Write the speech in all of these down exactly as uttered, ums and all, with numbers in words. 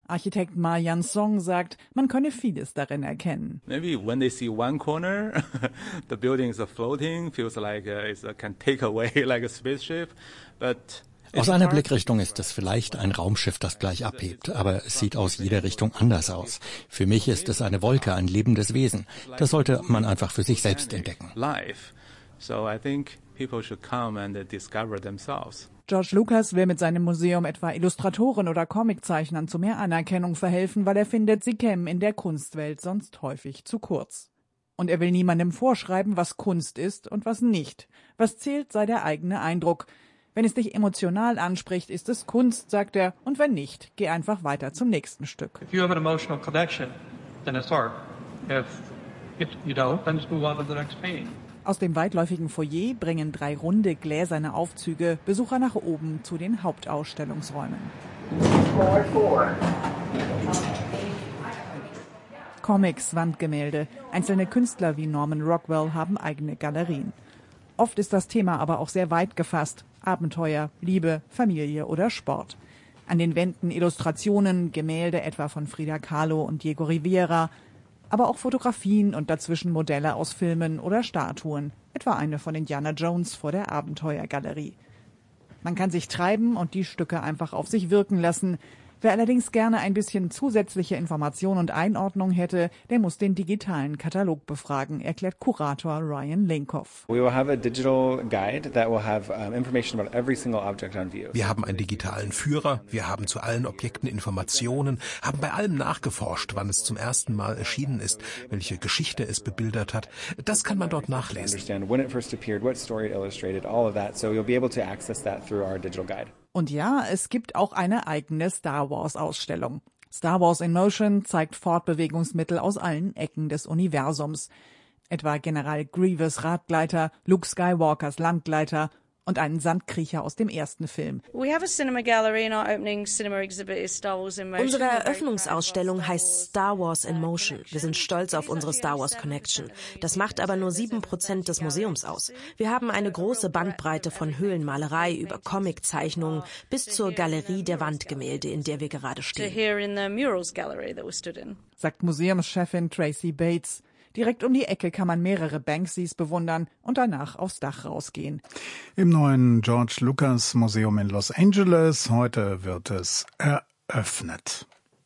Architekt Ma Yan-song sagt, man könne vieles darin erkennen. Maybe when they see one corner, the building is floating, feels like it can take away like a spaceship, but aus einer Blickrichtung ist es vielleicht ein Raumschiff, das gleich abhebt, aber es sieht aus jeder Richtung anders aus. Für mich ist es eine Wolke, ein lebendes Wesen. Das sollte man einfach für sich selbst entdecken. So I think people should come and discover themselves. George Lucas will mit seinem Museum etwa Illustratoren oder Comiczeichnern zu mehr Anerkennung verhelfen, weil er findet, sie kämen in der Kunstwelt sonst häufig zu kurz. Und er will niemandem vorschreiben, was Kunst ist und was nicht. Was zählt, sei der eigene Eindruck. Wenn es dich emotional anspricht, ist es Kunst, sagt er, und wenn nicht, geh einfach weiter zum nächsten Stück. If you have an emotional connection, then it's art. If, if you don't, then just move on to the next painting. Aus dem weitläufigen Foyer bringen drei runde gläserne Aufzüge Besucher nach oben zu den Hauptausstellungsräumen. Comics, Wandgemälde, einzelne Künstler wie Norman Rockwell haben eigene Galerien. Oft ist das Thema aber auch sehr weit gefasst. Abenteuer, Liebe, Familie oder Sport. An den Wänden Illustrationen, Gemälde etwa von Frida Kahlo und Diego Rivera, aber auch Fotografien und dazwischen Modelle aus Filmen oder Statuen, etwa eine von Indiana Jones vor der Abenteuergalerie. Man kann sich treiben und die Stücke einfach auf sich wirken lassen. Wer allerdings gerne ein bisschen zusätzliche Information und Einordnung hätte, der muss den digitalen Katalog befragen, erklärt Kurator Ryan Linkoff. Wir haben einen digitalen Führer, wir haben zu allen Objekten Informationen, haben bei allem nachgeforscht, wann es zum ersten Mal erschienen ist, welche Geschichte es bebildert hat. Das kann man dort nachlesen. Und ja, es gibt auch eine eigene Star Wars-Ausstellung. Star Wars in Motion zeigt Fortbewegungsmittel aus allen Ecken des Universums. Etwa General Grievous Radgleiter, Luke Skywalkers Landgleiter und einen Sandkriecher aus dem ersten Film. Unsere Eröffnungsausstellung heißt Star Wars in Motion. Wir sind stolz auf unsere Star Wars Connection. Das macht aber nur sieben Prozent des Museums aus. Wir haben eine große Bandbreite von Höhlenmalerei über Comiczeichnungen bis zur Galerie der Wandgemälde, in der wir gerade stehen, sagt Museumschefin Tracy Bates. Direkt um die Ecke kann man mehrere Banksys bewundern und danach aufs Dach rausgehen. Im neuen George Lucas Museum in Los Angeles. Heute wird es eröffnet.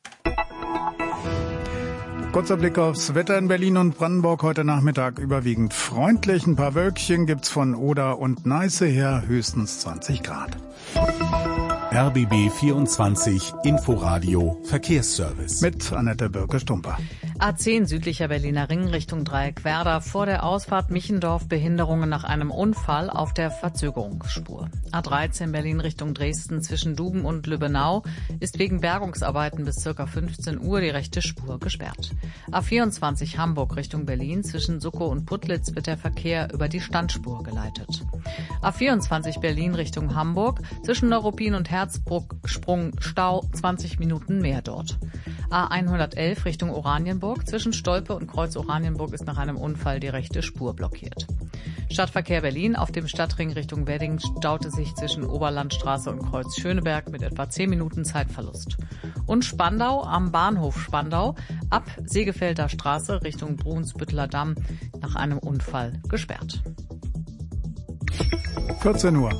Kurzer Blick aufs Wetter in Berlin und Brandenburg. Heute Nachmittag überwiegend freundlich. Ein paar Wölkchen gibt's von Oder und Neiße her. Höchstens zwanzig Grad. R B B vierundzwanzig Inforadio Verkehrsservice. Mit Annette Birke-Stumper. A zehn südlicher Berliner Ring Richtung Dreieckwerder. Vor der Ausfahrt Michendorf Behinderungen nach einem Unfall auf der Verzögerungsspur. A dreizehn Berlin Richtung Dresden zwischen Duben und Lübbenau ist wegen Bergungsarbeiten bis ca. fünfzehn Uhr die rechte Spur gesperrt. A vierundzwanzig Hamburg Richtung Berlin zwischen Suckow und Putlitz wird der Verkehr über die Standspur geleitet. A vierundzwanzig Berlin Richtung Hamburg zwischen Neuruppin und Herzbruck Sprung Stau zwanzig Minuten mehr dort. A hundertelf Richtung Oranienburg zwischen Stolpe und Kreuz Oranienburg ist nach einem Unfall die rechte Spur blockiert. Stadtverkehr Berlin auf dem Stadtring Richtung Wedding staute sich zwischen Oberlandstraße und Kreuz Schöneberg mit etwa zehn Minuten Zeitverlust. Und Spandau am Bahnhof Spandau ab Segefelder Straße Richtung Brunsbütteler Damm nach einem Unfall gesperrt. vierzehn Uhr.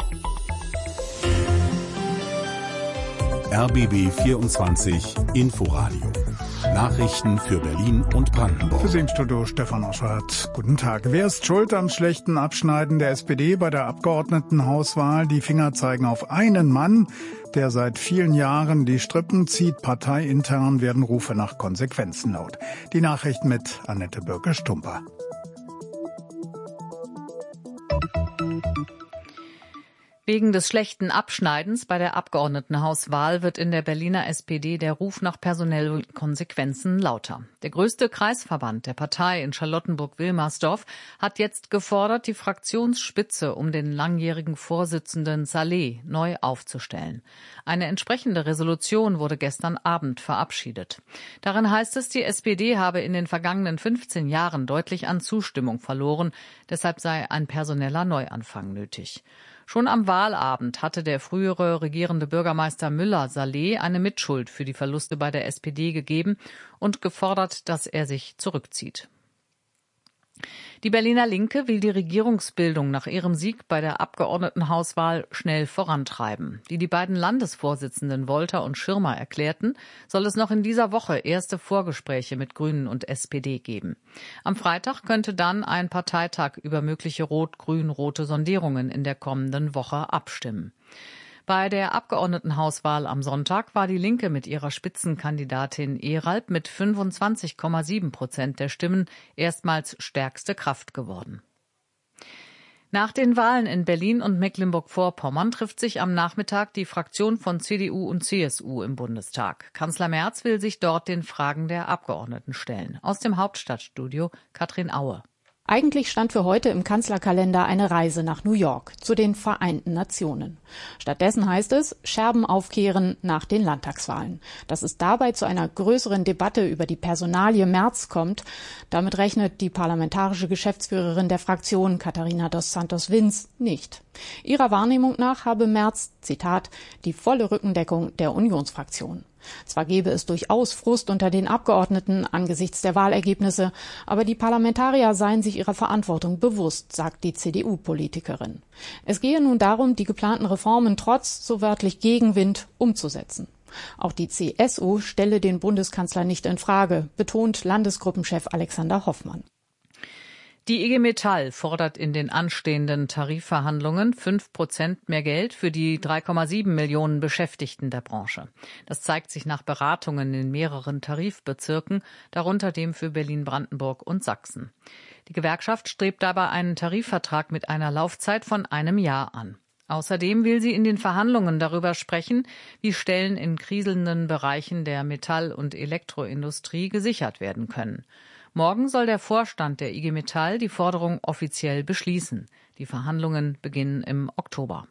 R B B vierundzwanzig Inforadio. Nachrichten für Berlin und Brandenburg. Für Sie im Studio Stefan Oschwart. Guten Tag. Wer ist schuld am schlechten Abschneiden der S P D bei der Abgeordnetenhauswahl? Die Finger zeigen auf einen Mann, der seit vielen Jahren die Strippen zieht. Parteiintern werden Rufe nach Konsequenzen laut. Die Nachricht mit Annette Birke-Stumper. Wegen des schlechten Abschneidens bei der Abgeordnetenhauswahl wird in der Berliner S P D der Ruf nach personellen Konsequenzen lauter. Der größte Kreisverband der Partei in Charlottenburg-Wilmersdorf hat jetzt gefordert, die Fraktionsspitze um den langjährigen Vorsitzenden Saleh neu aufzustellen. Eine entsprechende Resolution wurde gestern Abend verabschiedet. Darin heißt es, die S P D habe in den vergangenen fünfzehn Jahren deutlich an Zustimmung verloren. Deshalb sei ein personeller Neuanfang nötig. Schon am Wahlabend hatte der frühere regierende Bürgermeister Müller-Saleh eine Mitschuld für die Verluste bei der S P D gegeben und gefordert, dass er sich zurückzieht. Die Berliner Linke will die Regierungsbildung nach ihrem Sieg bei der Abgeordnetenhauswahl schnell vorantreiben. Wie die beiden Landesvorsitzenden Wolter und Schirmer erklärten, soll es noch in dieser Woche erste Vorgespräche mit Grünen und S P D geben. Am Freitag könnte dann ein Parteitag über mögliche rot-grün-rote Sondierungen in der kommenden Woche abstimmen. Bei der Abgeordnetenhauswahl am Sonntag war die Linke mit ihrer Spitzenkandidatin Eralb mit fünfundzwanzig Komma sieben Prozent der Stimmen erstmals stärkste Kraft geworden. Nach den Wahlen in Berlin und Mecklenburg-Vorpommern trifft sich am Nachmittag die Fraktion von C D U und C S U im Bundestag. Kanzler Merz will sich dort den Fragen der Abgeordneten stellen. Aus dem Hauptstadtstudio Katrin Aue. Eigentlich stand für heute im Kanzlerkalender eine Reise nach New York, zu den Vereinten Nationen. Stattdessen heißt es, Scherben aufkehren nach den Landtagswahlen. Dass es dabei zu einer größeren Debatte über die Personalie Merz kommt, damit rechnet die parlamentarische Geschäftsführerin der Fraktion, Katharina dos Santos Vinz, nicht. Ihrer Wahrnehmung nach habe Merz, Zitat, die volle Rückendeckung der Unionsfraktion. Zwar gebe es durchaus Frust unter den Abgeordneten angesichts der Wahlergebnisse, aber die Parlamentarier seien sich ihrer Verantwortung bewusst, sagt die C D U-Politikerin. Es gehe nun darum, die geplanten Reformen trotz, so wörtlich Gegenwind, umzusetzen. Auch die C S U stelle den Bundeskanzler nicht in Frage, betont Landesgruppenchef Alexander Hoffmann. Die I G Metall fordert in den anstehenden Tarifverhandlungen fünf Prozent mehr Geld für die drei Komma sieben Millionen Beschäftigten der Branche. Das zeigt sich nach Beratungen in mehreren Tarifbezirken, darunter dem für Berlin-Brandenburg und Sachsen. Die Gewerkschaft strebt dabei einen Tarifvertrag mit einer Laufzeit von einem Jahr an. Außerdem will sie in den Verhandlungen darüber sprechen, wie Stellen in kriselnden Bereichen der Metall- und Elektroindustrie gesichert werden können. Morgen soll der Vorstand der I G Metall die Forderung offiziell beschließen. Die Verhandlungen beginnen im Oktober.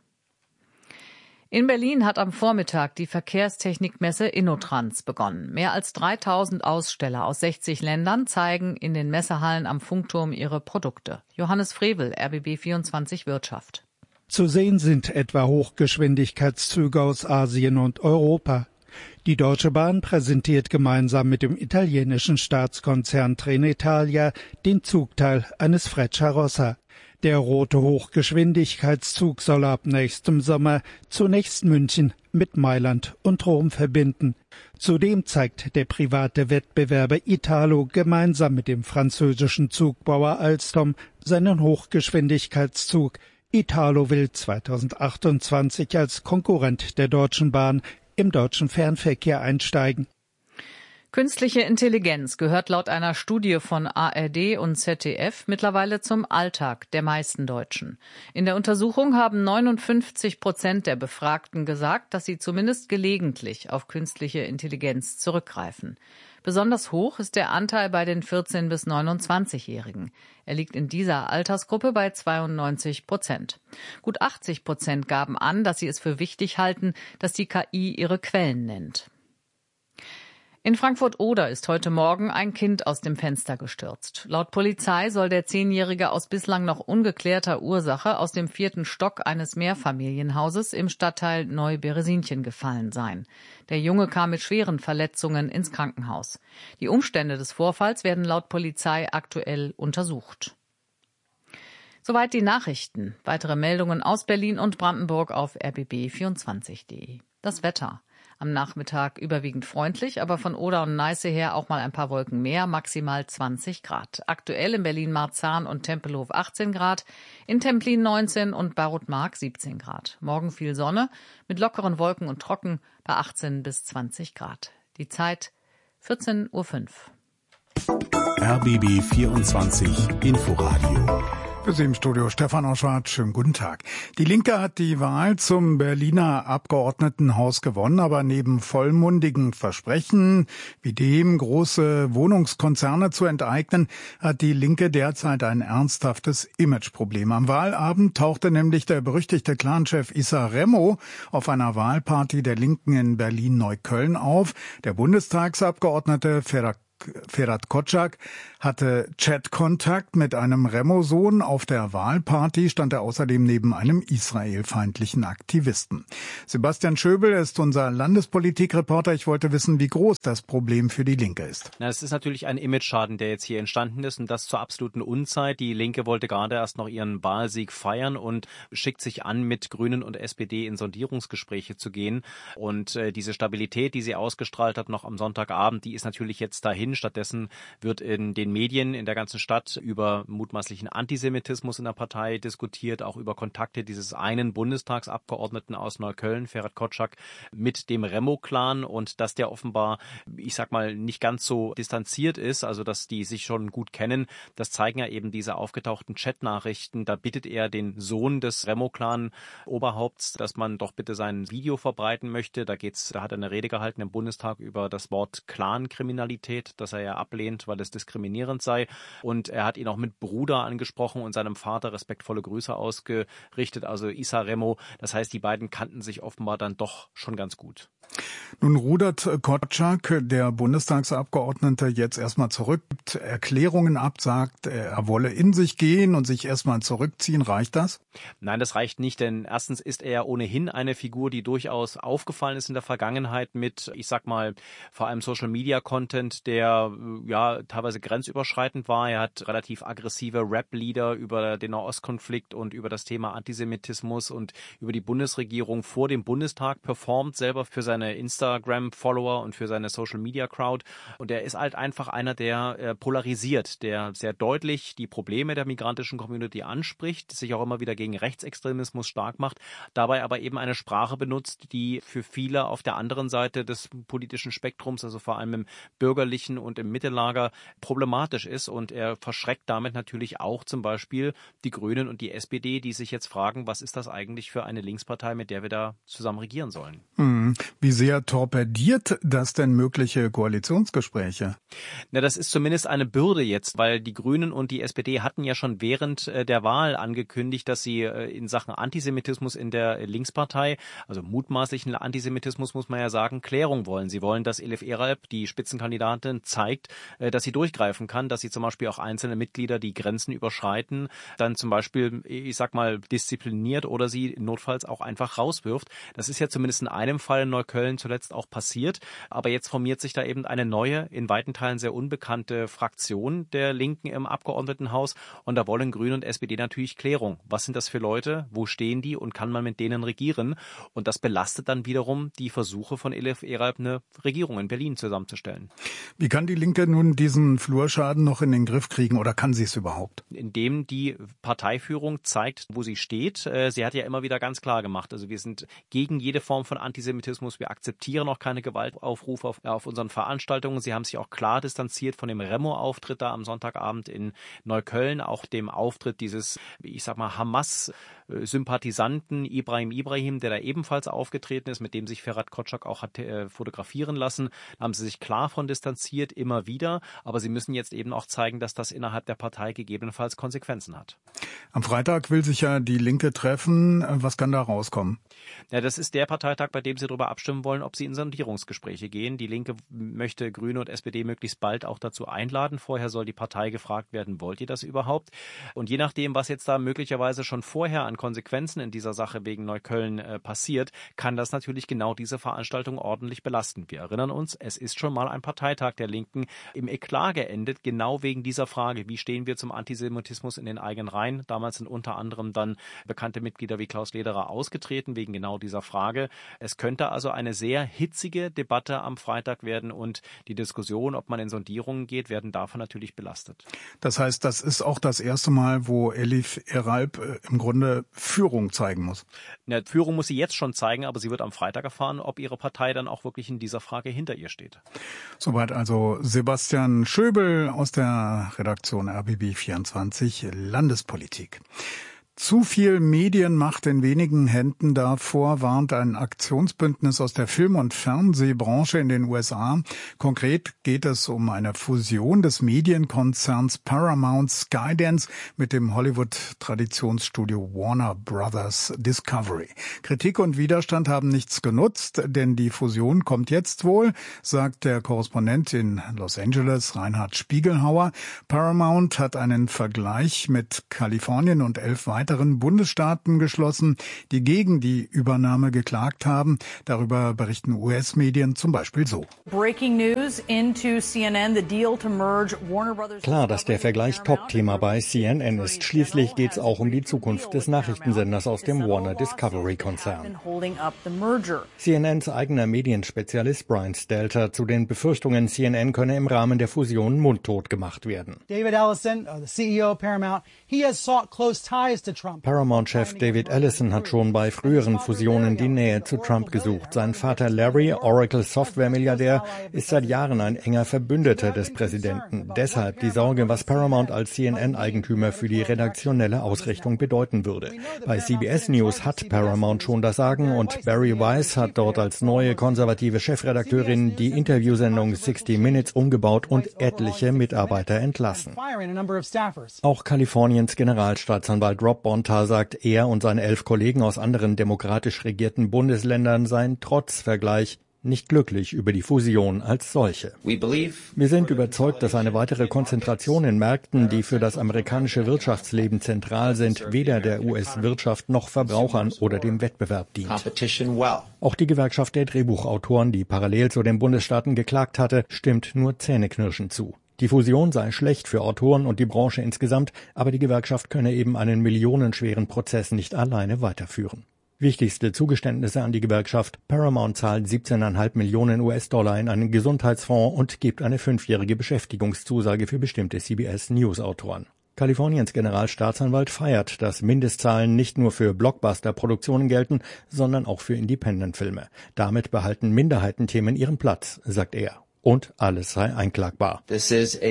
In Berlin hat am Vormittag die Verkehrstechnikmesse InnoTrans begonnen. Mehr als dreitausend Aussteller aus sechzig Ländern zeigen in den Messehallen am Funkturm ihre Produkte. Johannes Frevel, R B B vierundzwanzig Wirtschaft. Zu sehen sind etwa Hochgeschwindigkeitszüge aus Asien und Europa. Die Deutsche Bahn präsentiert gemeinsam mit dem italienischen Staatskonzern Trenitalia den Zugteil eines Frecciarossa. Der rote Hochgeschwindigkeitszug soll ab nächstem Sommer zunächst München mit Mailand und Rom verbinden. Zudem zeigt der private Wettbewerber Italo gemeinsam mit dem französischen Zugbauer Alstom seinen Hochgeschwindigkeitszug. Italo will zweitausendachtundzwanzig als Konkurrent der Deutschen Bahn im deutschen Fernverkehr einsteigen. Künstliche Intelligenz gehört laut einer Studie von A R D und Z D F mittlerweile zum Alltag der meisten Deutschen. In der Untersuchung haben neunundfünfzig Prozent der Befragten gesagt, dass sie zumindest gelegentlich auf künstliche Intelligenz zurückgreifen. Besonders hoch ist der Anteil bei den vierzehn- bis neunundzwanzigjährigen. Er liegt in dieser Altersgruppe bei zweiundneunzig Prozent. Gut achtzig Prozent gaben an, dass sie es für wichtig halten, dass die K I ihre Quellen nennt. In Frankfurt-Oder ist heute Morgen ein Kind aus dem Fenster gestürzt. Laut Polizei soll der Zehnjährige aus bislang noch ungeklärter Ursache aus dem vierten Stock eines Mehrfamilienhauses im Stadtteil Neu-Beresinchen gefallen sein. Der Junge kam mit schweren Verletzungen ins Krankenhaus. Die Umstände des Vorfalls werden laut Polizei aktuell untersucht. Soweit die Nachrichten. Weitere Meldungen aus Berlin und Brandenburg auf r b b vierundzwanzig punkt de. Das Wetter. Am Nachmittag überwiegend freundlich, aber von Oder und Neiße her auch mal ein paar Wolken mehr, maximal zwanzig Grad. Aktuell in Berlin-Marzahn und Tempelhof achtzehn Grad, in Templin neunzehn und Barutmark siebzehn Grad. Morgen viel Sonne mit lockeren Wolken und trocken bei achtzehn bis zwanzig Grad. Die Zeit vierzehn Uhr fünf. R B B vierundzwanzig Inforadio. Für Sie im Studio Stefan Oschwart, schönen guten Tag. Die Linke hat die Wahl zum Berliner Abgeordnetenhaus gewonnen, aber neben vollmundigen Versprechen, wie dem große Wohnungskonzerne zu enteignen, hat die Linke derzeit ein ernsthaftes Imageproblem. Am Wahlabend tauchte nämlich der berüchtigte Clanchef Issa Remo auf einer Wahlparty der Linken in Berlin-Neukölln auf. Der Bundestagsabgeordnete Ferhat Ferhat Kocak hatte Chatkontakt mit einem Remo-Sohn. Auf der Wahlparty stand er außerdem neben einem israelfeindlichen Aktivisten. Sebastian Schöbel ist unser Landespolitikreporter. Ich wollte wissen, wie groß das Problem für die Linke ist. Na, es ist natürlich ein Imageschaden, der jetzt hier entstanden ist, und das zur absoluten Unzeit. Die Linke wollte gerade erst noch ihren Wahlsieg feiern und schickt sich an, mit Grünen und S P D in Sondierungsgespräche zu gehen. Und äh, diese Stabilität, die sie ausgestrahlt hat noch am Sonntagabend, die ist natürlich jetzt dahin. Stattdessen wird in den Medien in der ganzen Stadt über mutmaßlichen Antisemitismus in der Partei diskutiert, auch über Kontakte dieses einen Bundestagsabgeordneten aus Neukölln, Ferhat Kocak, mit dem Remo-Clan, und dass der offenbar, ich sag mal, nicht ganz so distanziert ist, also dass die sich schon gut kennen. Das zeigen ja eben diese aufgetauchten Chatnachrichten. Da bittet er den Sohn des Remo-Clan-Oberhaupts, dass man doch bitte sein Video verbreiten möchte. Da geht's, da hat er eine Rede gehalten im Bundestag über das Wort Clan-Kriminalität, das er ja ablehnt, weil es diskriminierend sei. Und er hat ihn auch mit Bruder angesprochen und seinem Vater respektvolle Grüße ausgerichtet, also Issa Remo. Das heißt, die beiden kannten sich offenbar dann doch schon ganz gut. Nun rudert Kocak, der Bundestagsabgeordnete, jetzt erstmal zurück, Erklärungen ab, sagt, er wolle in sich gehen und sich erstmal zurückziehen. Reicht das? Nein, das reicht nicht, denn erstens ist er ohnehin eine Figur, die durchaus aufgefallen ist in der Vergangenheit mit, ich sag mal, vor allem Social-Media-Content, der ja teilweise grenzüberschreitend war. Er hat relativ aggressive Rap-Lieder über den Nahostkonflikt und über das Thema Antisemitismus und über die Bundesregierung vor dem Bundestag performt, selber für seine Instagram-Follower und für seine Social-Media-Crowd. Und er ist halt einfach einer, der äh, polarisiert, der sehr deutlich die Probleme der migrantischen Community anspricht, sich auch immer wieder gegen Rechtsextremismus stark macht, dabei aber eben eine Sprache benutzt, die für viele auf der anderen Seite des politischen Spektrums, also vor allem im bürgerlichen und im Mittellager, problematisch ist. Und er verschreckt damit natürlich auch zum Beispiel die Grünen und die S P D, die sich jetzt fragen, was ist das eigentlich für eine Linkspartei, mit der wir da zusammen regieren sollen. Hm. Wie sehr torpediert das denn mögliche Koalitionsgespräche? Na, das ist zumindest eine Bürde jetzt, weil die Grünen und die S P D hatten ja schon während äh, der Wahl angekündigt, dass sie äh, in Sachen Antisemitismus in der Linkspartei, also mutmaßlichen Antisemitismus muss man ja sagen, Klärung wollen. Sie wollen, dass Elif Eralp, die Spitzenkandidatin, zeigt, äh, dass sie durchgreifen kann, dass sie zum Beispiel auch einzelne Mitglieder, die Grenzen überschreiten, dann zum Beispiel, ich sag mal, diszipliniert oder sie notfalls auch einfach rauswirft. Das ist ja zumindest in einem Fall in Neukölln zuletzt auch passiert. Aber jetzt formiert sich da eben eine neue, in weiten Teilen sehr unbekannte Fraktion der Linken im Abgeordnetenhaus. Und da wollen Grüne und S P D natürlich Klärung. Was sind das für Leute? Wo stehen die? Und kann man mit denen regieren? Und das belastet dann wiederum die Versuche von Elif Eralp, eine Regierung in Berlin zusammenzustellen. Wie kann die Linke nun diesen Flurschaden noch in den Griff kriegen, oder kann sie es überhaupt? Indem die Parteiführung zeigt, wo sie steht. Sie hat ja immer wieder ganz klar gemacht, also wir sind gegen jede Form von Antisemitismus. Wir akzeptieren auch keine Gewaltaufrufe auf, auf unseren Veranstaltungen. Sie haben sich auch klar distanziert von dem Remo-Auftritt da am Sonntagabend in Neukölln, auch dem Auftritt dieses, ich sag mal, Hamas-Sympathisanten Ibrahim Ibrahim, der da ebenfalls aufgetreten ist, mit dem sich Ferhat Kocak auch hat äh, fotografieren lassen. Da haben sie sich klar von distanziert, immer wieder. Aber sie müssen jetzt eben auch zeigen, dass das innerhalb der Partei gegebenenfalls Konsequenzen hat. Am Freitag will sich ja die Linke treffen. Was kann da rauskommen? Ja, das ist der Parteitag, bei dem sie darüber abstimmen wollen, ob sie in Sondierungsgespräche gehen. Die Linke möchte Grüne und S P D möglichst bald auch dazu einladen. Vorher soll die Partei gefragt werden, wollt ihr das überhaupt? Und je nachdem, was jetzt da möglicherweise schon vorher an Konsequenzen in dieser Sache wegen Neukölln äh, passiert, kann das natürlich genau diese Veranstaltung ordentlich belasten. Wir erinnern uns, es ist schon mal ein Parteitag der Linken im Eklat geendet, genau wegen dieser Frage, wie stehen wir zum Antisemitismus in den eigenen Reihen? Damals sind unter anderem dann bekannte Mitglieder wie Klaus Lederer ausgetreten, wegen genau dieser Frage. Es könnte also eine sehr hitzige Debatte am Freitag werden und die Diskussion, ob man in Sondierungen geht, werden davon natürlich belastet. Das heißt, das ist auch das erste Mal, wo Elif Eralp im Grunde Führung zeigen muss. Ja, Führung muss sie jetzt schon zeigen, aber sie wird am Freitag erfahren, ob ihre Partei dann auch wirklich in dieser Frage hinter ihr steht. Soweit also Sebastian Schöbel aus der Redaktion R B B vierundzwanzig Landespolitik. Zu viel Medienmacht in wenigen Händen, davor warnt ein Aktionsbündnis aus der Film- und Fernsehbranche in den U S A. Konkret geht es um eine Fusion des Medienkonzerns Paramount Skydance mit dem Hollywood-Traditionsstudio Warner Brothers Discovery. Kritik und Widerstand haben nichts genutzt, denn die Fusion kommt jetzt wohl, sagt der Korrespondent in Los Angeles, Reinhard Spiegelhauer. Paramount hat einen Vergleich mit Kalifornien und elf weiteren Bundesstaaten geschlossen, die gegen die Übernahme geklagt haben. Darüber berichten U S-Medien zum Beispiel so. Klar, dass der Vergleich Top-Thema bei C N N ist. Schließlich geht es auch um die Zukunft des Nachrichtensenders aus dem Warner Discovery-Konzern. C N Ns eigener Medienspezialist Brian Stelter zu den Befürchtungen, C N N könne im Rahmen der Fusion mundtot gemacht werden. David Ellison, the C E O of Paramount, he has sought close ties to Paramount-Chef David Ellison hat schon bei früheren Fusionen die Nähe zu Trump gesucht. Sein Vater Larry, Oracle-Software-Milliardär, ist seit Jahren ein enger Verbündeter des Präsidenten. Deshalb die Sorge, was Paramount als C N N-Eigentümer für die redaktionelle Ausrichtung bedeuten würde. Bei C B S News hat Paramount schon das Sagen und Barry Weiss hat dort als neue konservative Chefredakteurin die Interviewsendung sixty minutes umgebaut und etliche Mitarbeiter entlassen. Auch Kaliforniens Generalstaatsanwalt Rob Bonta sagt, er und seine elf Kollegen aus anderen demokratisch regierten Bundesländern seien trotz Vergleich nicht glücklich über die Fusion als solche. Wir sind überzeugt, dass eine weitere Konzentration in Märkten, die für das amerikanische Wirtschaftsleben zentral sind, weder der U S-Wirtschaft noch Verbrauchern oder dem Wettbewerb dient. Auch die Gewerkschaft der Drehbuchautoren, die parallel zu den Bundesstaaten geklagt hatte, stimmt nur zähneknirschend zu. Die Fusion sei schlecht für Autoren und die Branche insgesamt, aber die Gewerkschaft könne eben einen millionenschweren Prozess nicht alleine weiterführen. Wichtigste Zugeständnisse an die Gewerkschaft: Paramount zahlt siebzehn Komma fünf Millionen U S-Dollar in einen Gesundheitsfonds und gibt eine fünfjährige Beschäftigungszusage für bestimmte C B S News-Autoren. Kaliforniens Generalstaatsanwalt feiert, dass Mindestzahlen nicht nur für Blockbuster-Produktionen gelten, sondern auch für Independent-Filme. Damit behalten Minderheitenthemen ihren Platz, sagt er. Und alles sei einklagbar. Es ist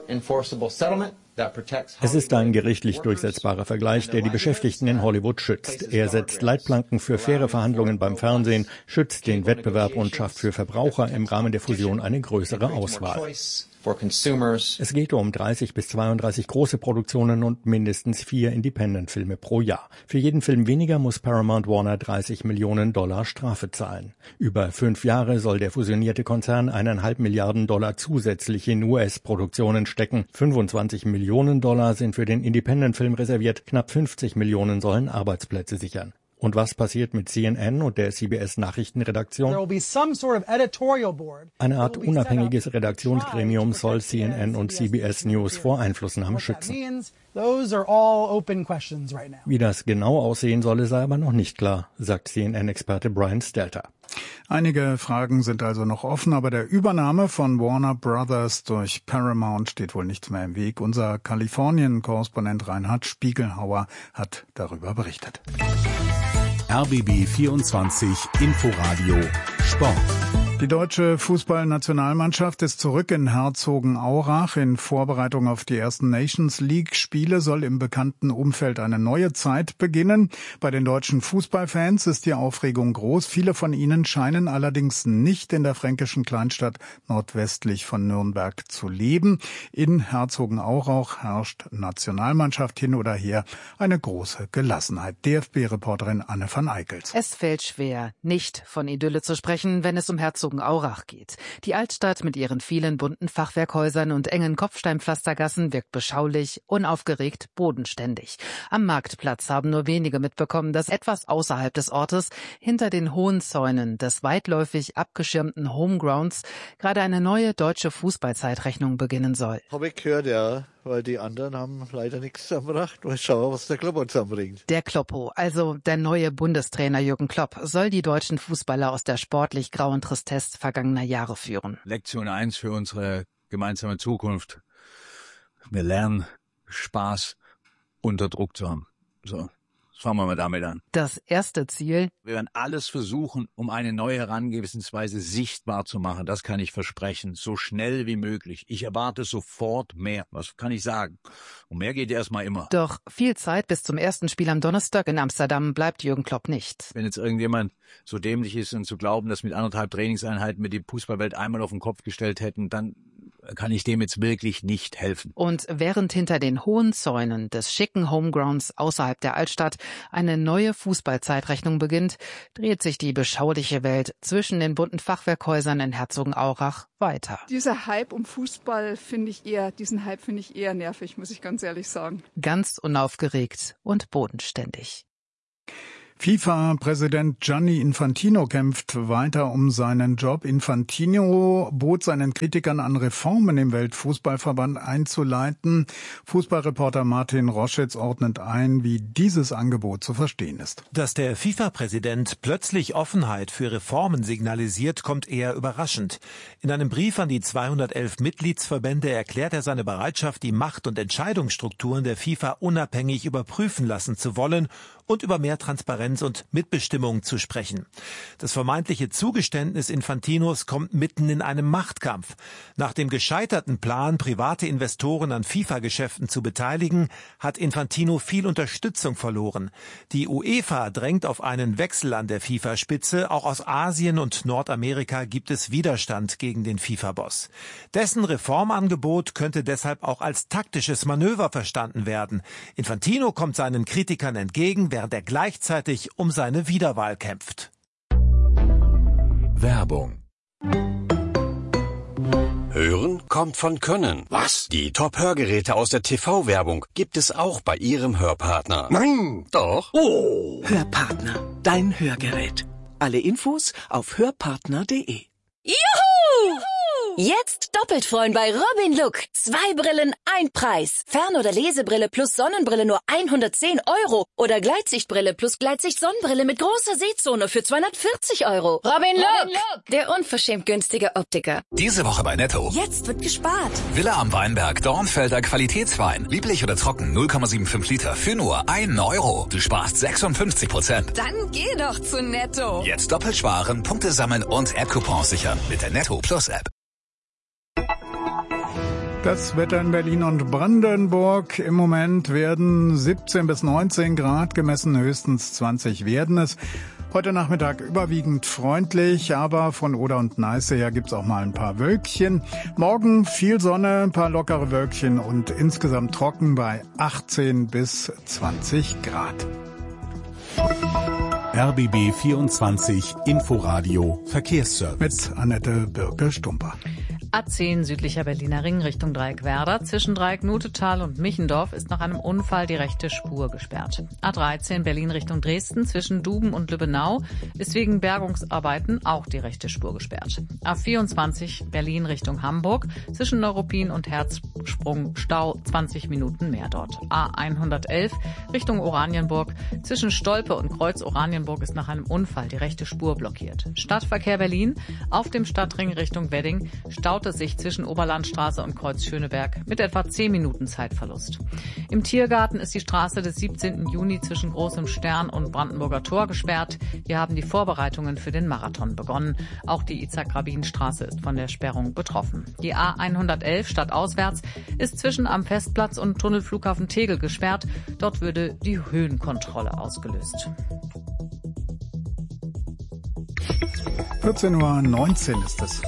ein gerichtlich durchsetzbarer Vergleich, der die Beschäftigten in Hollywood schützt. Er setzt Leitplanken für faire Verhandlungen beim Fernsehen, schützt den Wettbewerb und schafft für Verbraucher im Rahmen der Fusion eine größere Auswahl. Es geht um dreißig bis zweiunddreißig große Produktionen und mindestens vier Independent-Filme pro Jahr. Für jeden Film weniger muss Paramount Warner dreißig Millionen Dollar Strafe zahlen. Über fünf Jahre soll der fusionierte Konzern eineinhalb Milliarden Dollar zusätzlich in U S-Produktionen stecken. fünfundzwanzig Millionen Dollar sind für den Independent-Film reserviert, knapp fünfzig Millionen sollen Arbeitsplätze sichern. Und was passiert mit C N N und der C B S-Nachrichtenredaktion? Eine Art unabhängiges Redaktionsgremium soll C N N und C B S News vor Einflussnahme schützen. Wie das genau aussehen solle, sei aber noch nicht klar, sagt C N N-Experte Brian Stelter. Einige Fragen sind also noch offen, aber der Übernahme von Warner Brothers durch Paramount steht wohl nichts mehr im Weg. Unser Kalifornien-Korrespondent Reinhard Spiegelhauer hat darüber berichtet. R B B vierundzwanzig Inforadio Sport. Die deutsche Fußballnationalmannschaft ist zurück in Herzogenaurach. In Vorbereitung auf die ersten Nations League-Spiele soll im bekannten Umfeld eine neue Zeit beginnen. Bei den deutschen Fußballfans ist die Aufregung groß. Viele von ihnen scheinen allerdings nicht in der fränkischen Kleinstadt nordwestlich von Nürnberg zu leben. In Herzogenaurach herrscht Nationalmannschaft hin oder her eine große Gelassenheit. D F B-Reporterin Anne van Eickels. Es fällt schwer, nicht von Idylle zu sprechen, wenn es um Herzogenaurach geht. Die Altstadt mit ihren vielen bunten Fachwerkhäusern und engen Kopfsteinpflastergassen wirkt beschaulich, unaufgeregt, bodenständig. Am Marktplatz haben nur wenige mitbekommen, dass etwas außerhalb des Ortes, hinter den hohen Zäunen des weitläufig abgeschirmten Homegrounds, gerade eine neue deutsche Fußballzeitrechnung beginnen soll. Habe ich gehört, ja. Weil die anderen haben leider nichts zusammengebracht. Mal schauen, was der Kloppo zusammenbringt. Der Kloppo, also der neue Bundestrainer Jürgen Klopp, soll die deutschen Fußballer aus der sportlich grauen Tristesse vergangener Jahre führen. Lektion eins für unsere gemeinsame Zukunft. Wir lernen, Spaß unter Druck zu haben. So. Fangen wir mal damit an. Das erste Ziel: Wir werden alles versuchen, um eine neue Herangehensweise sichtbar zu machen. Das kann ich versprechen. So schnell wie möglich. Ich erwarte sofort mehr. Was kann ich sagen? Und mehr geht erstmal immer. Doch viel Zeit bis zum ersten Spiel am Donnerstag in Amsterdam bleibt Jürgen Klopp nicht. Wenn jetzt irgendjemand so dämlich ist und zu glauben, dass mit anderthalb Trainingseinheiten wir die Fußballwelt einmal auf den Kopf gestellt hätten, dann kann ich dem jetzt wirklich nicht helfen. Und während hinter den hohen Zäunen des schicken Homegrounds außerhalb der Altstadt eine neue Fußballzeitrechnung beginnt, dreht sich die beschauliche Welt zwischen den bunten Fachwerkhäusern in Herzogenaurach weiter. Dieser Hype um Fußball finde ich eher, diesen Hype finde ich eher nervig, muss ich ganz ehrlich sagen. Ganz unaufgeregt und bodenständig. FIFA-Präsident Gianni Infantino kämpft weiter um seinen Job. Infantino bot seinen Kritikern an, Reformen im Weltfußballverband einzuleiten. Fußballreporter Martin Roschitz ordnet ein, wie dieses Angebot zu verstehen ist. Dass der FIFA-Präsident plötzlich Offenheit für Reformen signalisiert, kommt eher überraschend. In einem Brief an die zweihundertelf Mitgliedsverbände erklärt er seine Bereitschaft, die Macht- und Entscheidungsstrukturen der FIFA unabhängig überprüfen lassen zu wollen und über mehr Transparenz und Mitbestimmung zu sprechen. Das vermeintliche Zugeständnis Infantinos kommt mitten in einem Machtkampf. Nach dem gescheiterten Plan, private Investoren an FIFA-Geschäften zu beteiligen, hat Infantino viel Unterstützung verloren. Die UEFA drängt auf einen Wechsel an der FIFA-Spitze. Auch aus Asien und Nordamerika gibt es Widerstand gegen den FIFA-Boss. Dessen Reformangebot könnte deshalb auch als taktisches Manöver verstanden werden. Infantino kommt seinen Kritikern entgegen, während er gleichzeitig um seine Wiederwahl kämpft. Werbung. Hören kommt von Können. Was? Die Top-Hörgeräte aus der T V-Werbung gibt es auch bei Ihrem Hörpartner. Nein, doch. Oh, Hörpartner, dein Hörgerät. Alle Infos auf hörpartner punkt de. Juhu! Jetzt doppelt freuen bei Robin Look. Zwei Brillen, ein Preis. Fern- oder Lesebrille plus Sonnenbrille nur hundertzehn Euro. Oder Gleitsichtbrille plus Gleitsicht-Sonnenbrille mit großer Sehzone für zweihundertvierzig Euro. Robin Look, Robin Look, der unverschämt günstige Optiker. Diese Woche bei Netto. Jetzt wird gespart. Villa am Weinberg, Dornfelder Qualitätswein. Lieblich oder trocken, null Komma fünfundsiebzig Liter für nur einen Euro. Du sparst sechsundfünfzig Prozent. Dann geh doch zu Netto. Jetzt doppelt sparen, Punkte sammeln und App-Coupons sichern mit der Netto Plus App. Das Wetter in Berlin und Brandenburg. Im Moment werden siebzehn bis neunzehn Grad gemessen, höchstens zwanzig werden es. Heute Nachmittag überwiegend freundlich, aber von Oder und Neiße her gibt's auch mal ein paar Wölkchen. Morgen viel Sonne, ein paar lockere Wölkchen und insgesamt trocken bei achtzehn bis zwanzig Grad. R B B vierundzwanzig Inforadio Verkehrsservice. Mit Annette Birke-Stumper. A zehn südlicher Berliner Ring Richtung Dreieckwerder. Zwischen Dreieck-Nutetal und Michendorf ist nach einem Unfall die rechte Spur gesperrt. A dreizehn Berlin Richtung Dresden zwischen Duben und Lübbenau ist wegen Bergungsarbeiten auch die rechte Spur gesperrt. A vierundzwanzig Berlin Richtung Hamburg zwischen Neuruppin und Herzsprung Stau zwanzig Minuten mehr dort. A hundertelf Richtung Oranienburg zwischen Stolpe und Kreuz Oranienburg ist nach einem Unfall die rechte Spur blockiert. Stadtverkehr Berlin auf dem Stadtring Richtung Wedding staut es sich zwischen Oberlandstraße und Kreuz Schöneberg mit etwa zehn Minuten Zeitverlust. Im Tiergarten ist die Straße des siebzehnten Juni zwischen Großem Stern und Brandenburger Tor gesperrt. Hier haben die Vorbereitungen für den Marathon begonnen. Auch die Isaac-Rabin-Straße ist von der Sperrung betroffen. Die A hundertelf stadtauswärts ist zwischen am Festplatz und Tunnelflughafen Tegel gesperrt. Dort würde die Höhenkontrolle ausgelöst. vierzehn Uhr neunzehn ist es.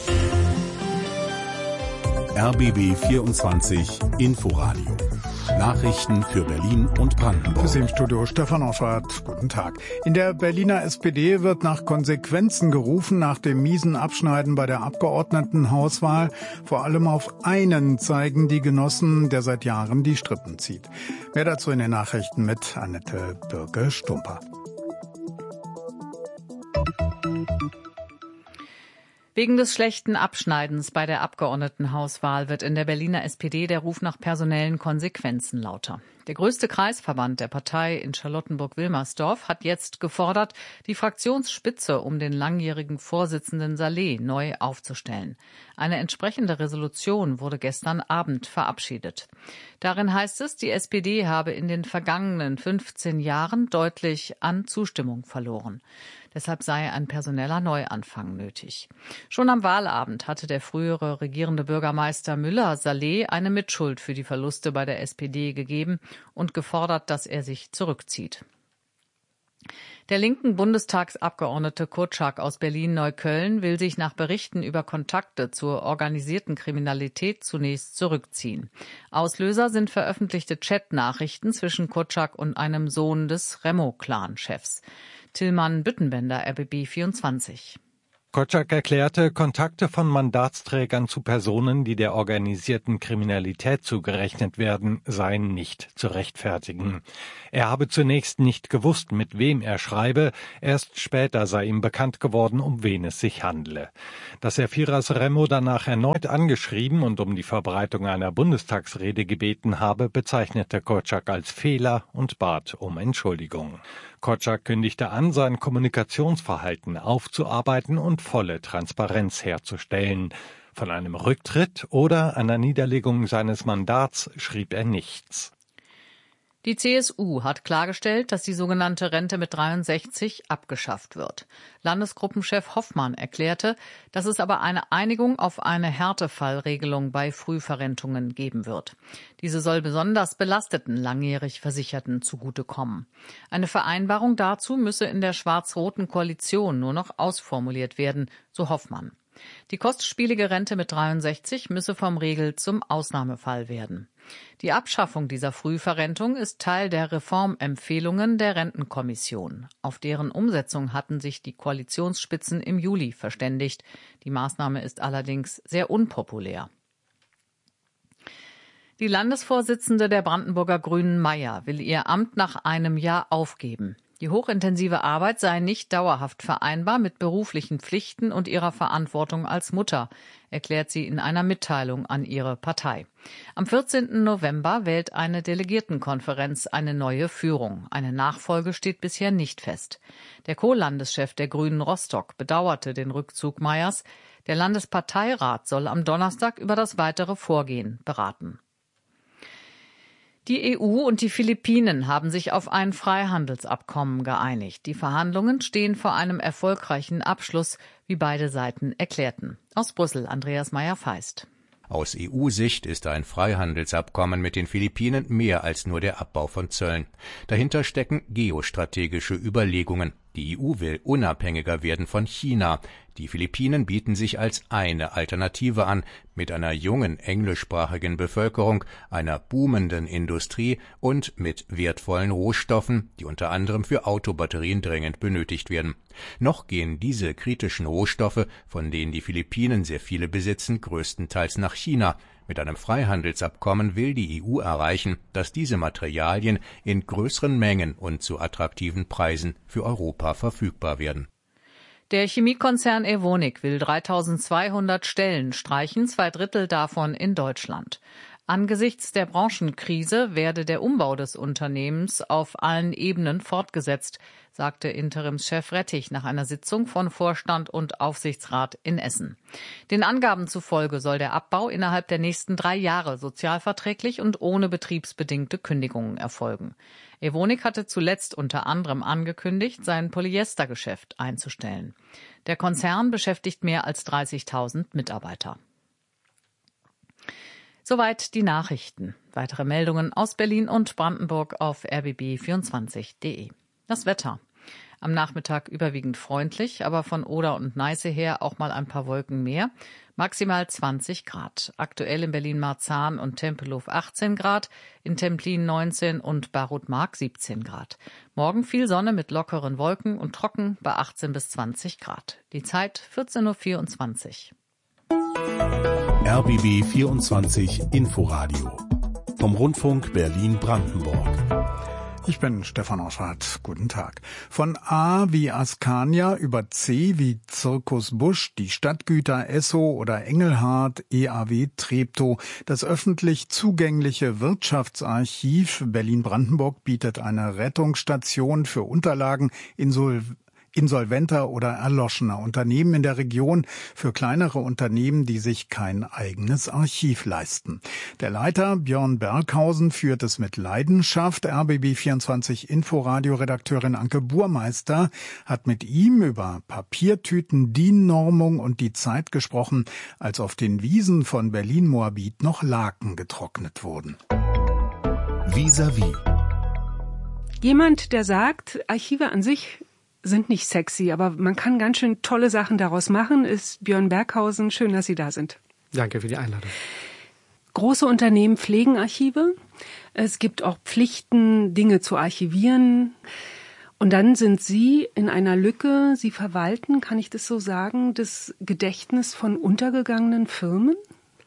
R B B vierundzwanzig Inforadio. Nachrichten für Berlin und Brandenburg. Für Sie im Studio Stefan Offert. Guten Tag. In der Berliner S P D wird nach Konsequenzen gerufen nach dem miesen Abschneiden bei der Abgeordnetenhauswahl. Vor allem auf einen zeigen die Genossen, der seit Jahren die Strippen zieht. Mehr dazu in den Nachrichten mit Annette Birke-Stumper. Wegen des schlechten Abschneidens bei der Abgeordnetenhauswahl wird in der Berliner S P D der Ruf nach personellen Konsequenzen lauter. Der größte Kreisverband der Partei in Charlottenburg-Wilmersdorf hat jetzt gefordert, die Fraktionsspitze um den langjährigen Vorsitzenden Saleh neu aufzustellen. Eine entsprechende Resolution wurde gestern Abend verabschiedet. Darin heißt es, die S P D habe in den vergangenen fünfzehn Jahren deutlich an Zustimmung verloren. Deshalb sei ein personeller Neuanfang nötig. Schon am Wahlabend hatte der frühere regierende Bürgermeister Müller Saleh eine Mitschuld für die Verluste bei der S P D gegeben und gefordert, dass er sich zurückzieht. Der linken Bundestagsabgeordnete Kurczak aus Berlin-Neukölln will sich nach Berichten über Kontakte zur organisierten Kriminalität zunächst zurückziehen. Auslöser sind veröffentlichte Chat-Nachrichten zwischen Kurczak und einem Sohn des Remo-Clan-Chefs. Tillmann Büttenbender, R B B vierundzwanzig. Kurczak erklärte, Kontakte von Mandatsträgern zu Personen, die der organisierten Kriminalität zugerechnet werden, seien nicht zu rechtfertigen. Er habe zunächst nicht gewusst, mit wem er schreibe, erst später sei ihm bekannt geworden, um wen es sich handle. Dass er Firas Remo danach erneut angeschrieben und um die Verbreitung einer Bundestagsrede gebeten habe, bezeichnete Kurczak als Fehler und bat um Entschuldigung. Kurczak kündigte an, sein Kommunikationsverhalten aufzuarbeiten und volle Transparenz herzustellen. Von einem Rücktritt oder einer Niederlegung seines Mandats schrieb er nichts. Die C S U hat klargestellt, dass die sogenannte Rente mit dreiundsechzig abgeschafft wird. Landesgruppenchef Hoffmann erklärte, dass es aber eine Einigung auf eine Härtefallregelung bei Frühverrentungen geben wird. Diese soll besonders belasteten langjährig Versicherten zugutekommen. Eine Vereinbarung dazu müsse in der schwarz-roten Koalition nur noch ausformuliert werden, so Hoffmann. Die kostspielige Rente mit dreiundsechzig müsse vom Regel zum Ausnahmefall werden. Die Abschaffung dieser Frühverrentung ist Teil der Reformempfehlungen der Rentenkommission. Auf deren Umsetzung hatten sich die Koalitionsspitzen im Juli verständigt. Die Maßnahme ist allerdings sehr unpopulär. Die Landesvorsitzende der Brandenburger Grünen Meier will ihr Amt nach einem Jahr aufgeben. Die hochintensive Arbeit sei nicht dauerhaft vereinbar mit beruflichen Pflichten und ihrer Verantwortung als Mutter, erklärt sie in einer Mitteilung an ihre Partei. Am vierzehnten November wählt eine Delegiertenkonferenz eine neue Führung. Eine Nachfolge steht bisher nicht fest. Der Co-Landeschef der Grünen Rostock bedauerte den Rückzug Meiers. Der Landesparteirat soll am Donnerstag über das weitere Vorgehen beraten. Die E U und die Philippinen haben sich auf ein Freihandelsabkommen geeinigt. Die Verhandlungen stehen vor einem erfolgreichen Abschluss, wie beide Seiten erklärten. Aus Brüssel, Andreas Meyer-Feist. Aus E U-Sicht ist ein Freihandelsabkommen mit den Philippinen mehr als nur der Abbau von Zöllen. Dahinter stecken geostrategische Überlegungen. Die E U will unabhängiger werden von China. Die Philippinen bieten sich als eine Alternative an, mit einer jungen englischsprachigen Bevölkerung, einer boomenden Industrie und mit wertvollen Rohstoffen, die unter anderem für Autobatterien dringend benötigt werden. Noch gehen diese kritischen Rohstoffe, von denen die Philippinen sehr viele besitzen, größtenteils nach China. Mit einem Freihandelsabkommen will die E U erreichen, dass diese Materialien in größeren Mengen und zu attraktiven Preisen für Europa verfügbar werden. Der Chemiekonzern Evonik will dreitausendzweihundert Stellen streichen, zwei Drittel davon in Deutschland. Angesichts der Branchenkrise werde der Umbau des Unternehmens auf allen Ebenen fortgesetzt, sagte Interimschef Rettich nach einer Sitzung von Vorstand und Aufsichtsrat in Essen. Den Angaben zufolge soll der Abbau innerhalb der nächsten drei Jahre sozialverträglich und ohne betriebsbedingte Kündigungen erfolgen. Evonik hatte zuletzt unter anderem angekündigt, sein Polyestergeschäft einzustellen. Der Konzern beschäftigt mehr als dreißigtausend Mitarbeiter. Soweit die Nachrichten. Weitere Meldungen aus Berlin und Brandenburg auf r b b vierundzwanzig punkt d e. Das Wetter. Am Nachmittag überwiegend freundlich, aber von Oder und Neiße her auch mal ein paar Wolken mehr. Maximal zwanzig Grad. Aktuell in Berlin-Marzahn und Tempelhof achtzehn Grad, in Templin neunzehn und Barut-Mark siebzehn Grad. Morgen viel Sonne mit lockeren Wolken und trocken bei achtzehn bis zwanzig Grad. Die Zeit vierzehn Uhr vierundzwanzig. R B B vierundzwanzig Inforadio vom Rundfunk Berlin-Brandenburg. Ich bin Stefan Oschwart. Guten Tag. Von A wie Askania über C wie Circus Busch, die Stadtgüter Esso oder Engelhard, E A W Treptow. Das öffentlich zugängliche Wirtschaftsarchiv Berlin-Brandenburg bietet eine Rettungsstation für Unterlagen insol insolventer oder erloschener Unternehmen in der Region für kleinere Unternehmen, die sich kein eigenes Archiv leisten. Der Leiter Björn Berghausen führt es mit Leidenschaft. R B B vierundzwanzig Inforadio-Redakteurin Anke Burmeister hat mit ihm über Papiertüten, D I N-Normung und die Zeit gesprochen, als auf den Wiesen von Berlin-Moabit noch Laken getrocknet wurden. Vis-à-vis. Jemand, der sagt, Archive an sich sind nicht sexy, aber man kann ganz schön tolle Sachen daraus machen, ist Björn Berghausen. Schön, dass Sie da sind. Danke für die Einladung. Große Unternehmen pflegen Archive. Es gibt auch Pflichten, Dinge zu archivieren. Und dann sind Sie in einer Lücke, Sie verwalten, kann ich das so sagen, das Gedächtnis von untergegangenen Firmen?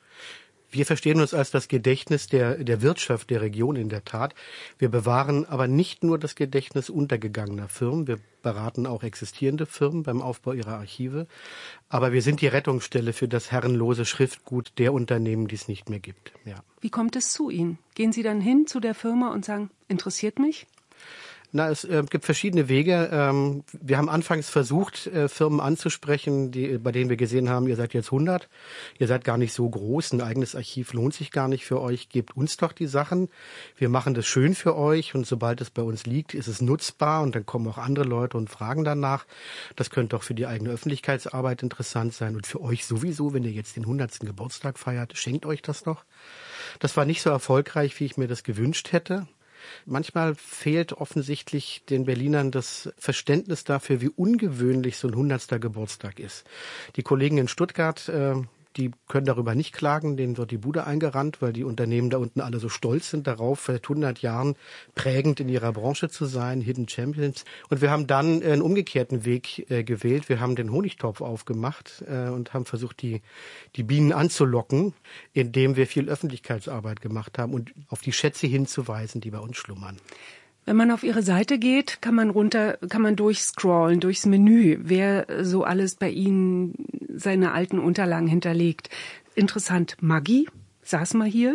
Wir verstehen uns als das Gedächtnis der, der Wirtschaft der Region in der Tat. Wir bewahren aber nicht nur das Gedächtnis untergegangener Firmen. Wir beraten auch existierende Firmen beim Aufbau ihrer Archive. Aber wir sind die Rettungsstelle für das herrenlose Schriftgut der Unternehmen, die es nicht mehr gibt. Ja. Wie kommt es zu Ihnen? Gehen Sie dann hin zu der Firma und sagen, interessiert mich? Na, es äh, gibt verschiedene Wege. Ähm, wir haben anfangs versucht, äh, Firmen anzusprechen, die, bei denen wir gesehen haben, ihr seid jetzt hundert, ihr seid gar nicht so groß, ein eigenes Archiv lohnt sich gar nicht für euch, gebt uns doch die Sachen. Wir machen das schön für euch und sobald es bei uns liegt, ist es nutzbar und dann kommen auch andere Leute und fragen danach. Das könnte doch für die eigene Öffentlichkeitsarbeit interessant sein und für euch sowieso, wenn ihr jetzt den hundertsten Geburtstag feiert, schenkt euch das doch. Das war nicht so erfolgreich, wie ich mir das gewünscht hätte. Manchmal fehlt offensichtlich den Berlinern das Verständnis dafür, wie ungewöhnlich so ein hundertster Geburtstag ist. Die Kollegen in Stuttgart, äh, die können darüber nicht klagen, denen wird die Bude eingerannt, weil die Unternehmen da unten alle so stolz sind darauf, seit hundert Jahren prägend in ihrer Branche zu sein, Hidden Champions. Und wir haben dann einen umgekehrten Weg äh, gewählt. Wir haben den Honigtopf aufgemacht äh, und haben versucht, die, die Bienen anzulocken, indem wir viel Öffentlichkeitsarbeit gemacht haben und auf die Schätze hinzuweisen, die bei uns schlummern. Wenn man auf Ihre Seite geht, kann man runter, kann man durchscrollen, durchs Menü, wer so alles bei Ihnen seine alten Unterlagen hinterlegt. Interessant, Maggi, saß mal hier.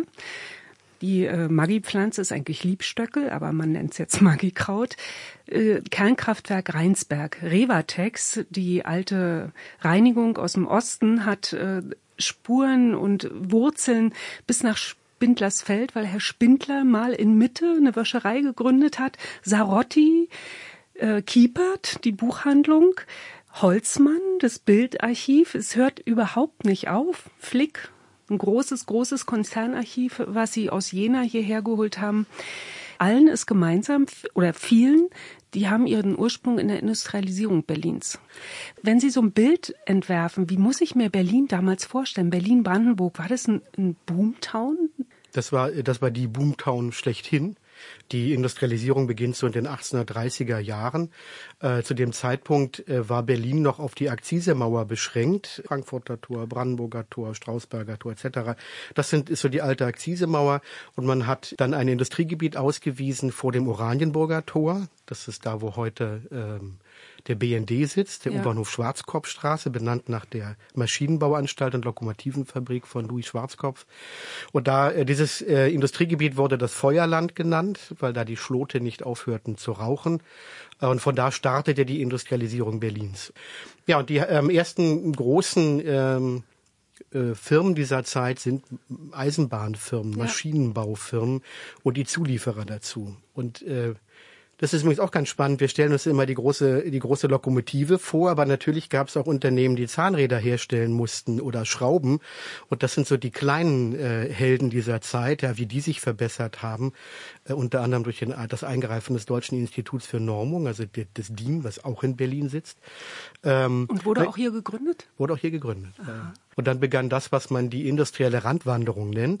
Die äh, Maggi-Pflanze ist eigentlich Liebstöckel, aber man nennt es jetzt Maggi-Kraut. Äh, Kernkraftwerk Rheinsberg, Revatex, die alte Reinigung aus dem Osten, hat äh, Spuren und Wurzeln bis nach Spindlersfeld, weil Herr Spindler mal in Mitte eine Wäscherei gegründet hat. Sarotti, äh, Kiepert, die Buchhandlung. Holzmann, das Bildarchiv. Es hört überhaupt nicht auf. Flick, ein großes, großes Konzernarchiv, was sie aus Jena hierher geholt haben. Allen ist gemeinsam, oder vielen, die haben ihren Ursprung in der Industrialisierung Berlins. Wenn Sie so ein Bild entwerfen, wie muss ich mir Berlin damals vorstellen? Berlin-Brandenburg, war das ein, ein Boomtown? Das war, das war die Boomtown schlechthin. Die Industrialisierung beginnt so in den achtzehnhundertdreißiger Jahren. Äh, zu dem Zeitpunkt äh, war Berlin noch auf die Akzisemauer beschränkt. Frankfurter Tor, Brandenburger Tor, Strausberger Tor et cetera. Das sind, ist so die alte Akzisemauer. Und man hat dann ein Industriegebiet ausgewiesen vor dem Oranienburger Tor. Das ist da, wo heute ähm, der B N D sitzt, der ja. U-Bahnhof Schwarzkopfstraße, benannt nach der Maschinenbauanstalt und Lokomotivenfabrik von Louis Schwarzkopf. Und da äh, dieses äh, Industriegebiet wurde das Feuerland genannt, weil da die Schlote nicht aufhörten zu rauchen. Äh, und von da startete die Industrialisierung Berlins. Ja, und die ähm, ersten großen ähm, äh, Firmen dieser Zeit sind Eisenbahnfirmen, ja. Maschinenbaufirmen und die Zulieferer dazu. Und äh, das ist übrigens auch ganz spannend. Wir stellen uns immer die große, die große Lokomotive vor, aber natürlich gab es auch Unternehmen, die Zahnräder herstellen mussten oder Schrauben. Und das sind so die kleinen äh, Helden dieser Zeit, ja, wie die sich verbessert haben. Äh, unter anderem durch den, das Eingreifen des Deutschen Instituts für Normung, also des D I N, was auch in Berlin sitzt. Ähm, Und wurde auch hier gegründet? Wurde auch hier gegründet. Aha. Und dann begann das, was man die industrielle Randwanderung nennt.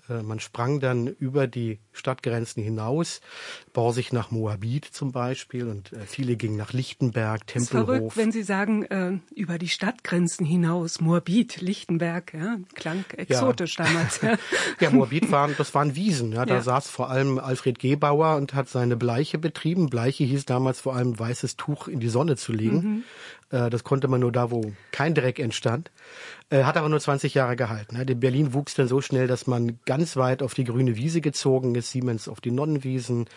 Man sprang dann über die Stadtgrenzen hinaus, Borsig nach Moabit zum Beispiel, und viele gingen nach Lichtenberg, Tempelhof. Das ist verrückt, wenn Sie sagen, äh, über die Stadtgrenzen hinaus, Moabit, Lichtenberg, ja, klang exotisch ja. damals. Ja, ja Moabit waren, das waren Wiesen. Ja, da ja. saß vor allem Alfred Gebauer und hat seine Bleiche betrieben. Bleiche hieß damals vor allem weißes Tuch in die Sonne zu legen. Mhm. Das konnte man nur da, wo kein Dreck entstand. Hat aber nur zwanzig Jahre gehalten. Berlin wuchs dann so schnell, dass man ganz weit auf die grüne Wiese gezogen ist. Siemens auf die Nonnenwiesen,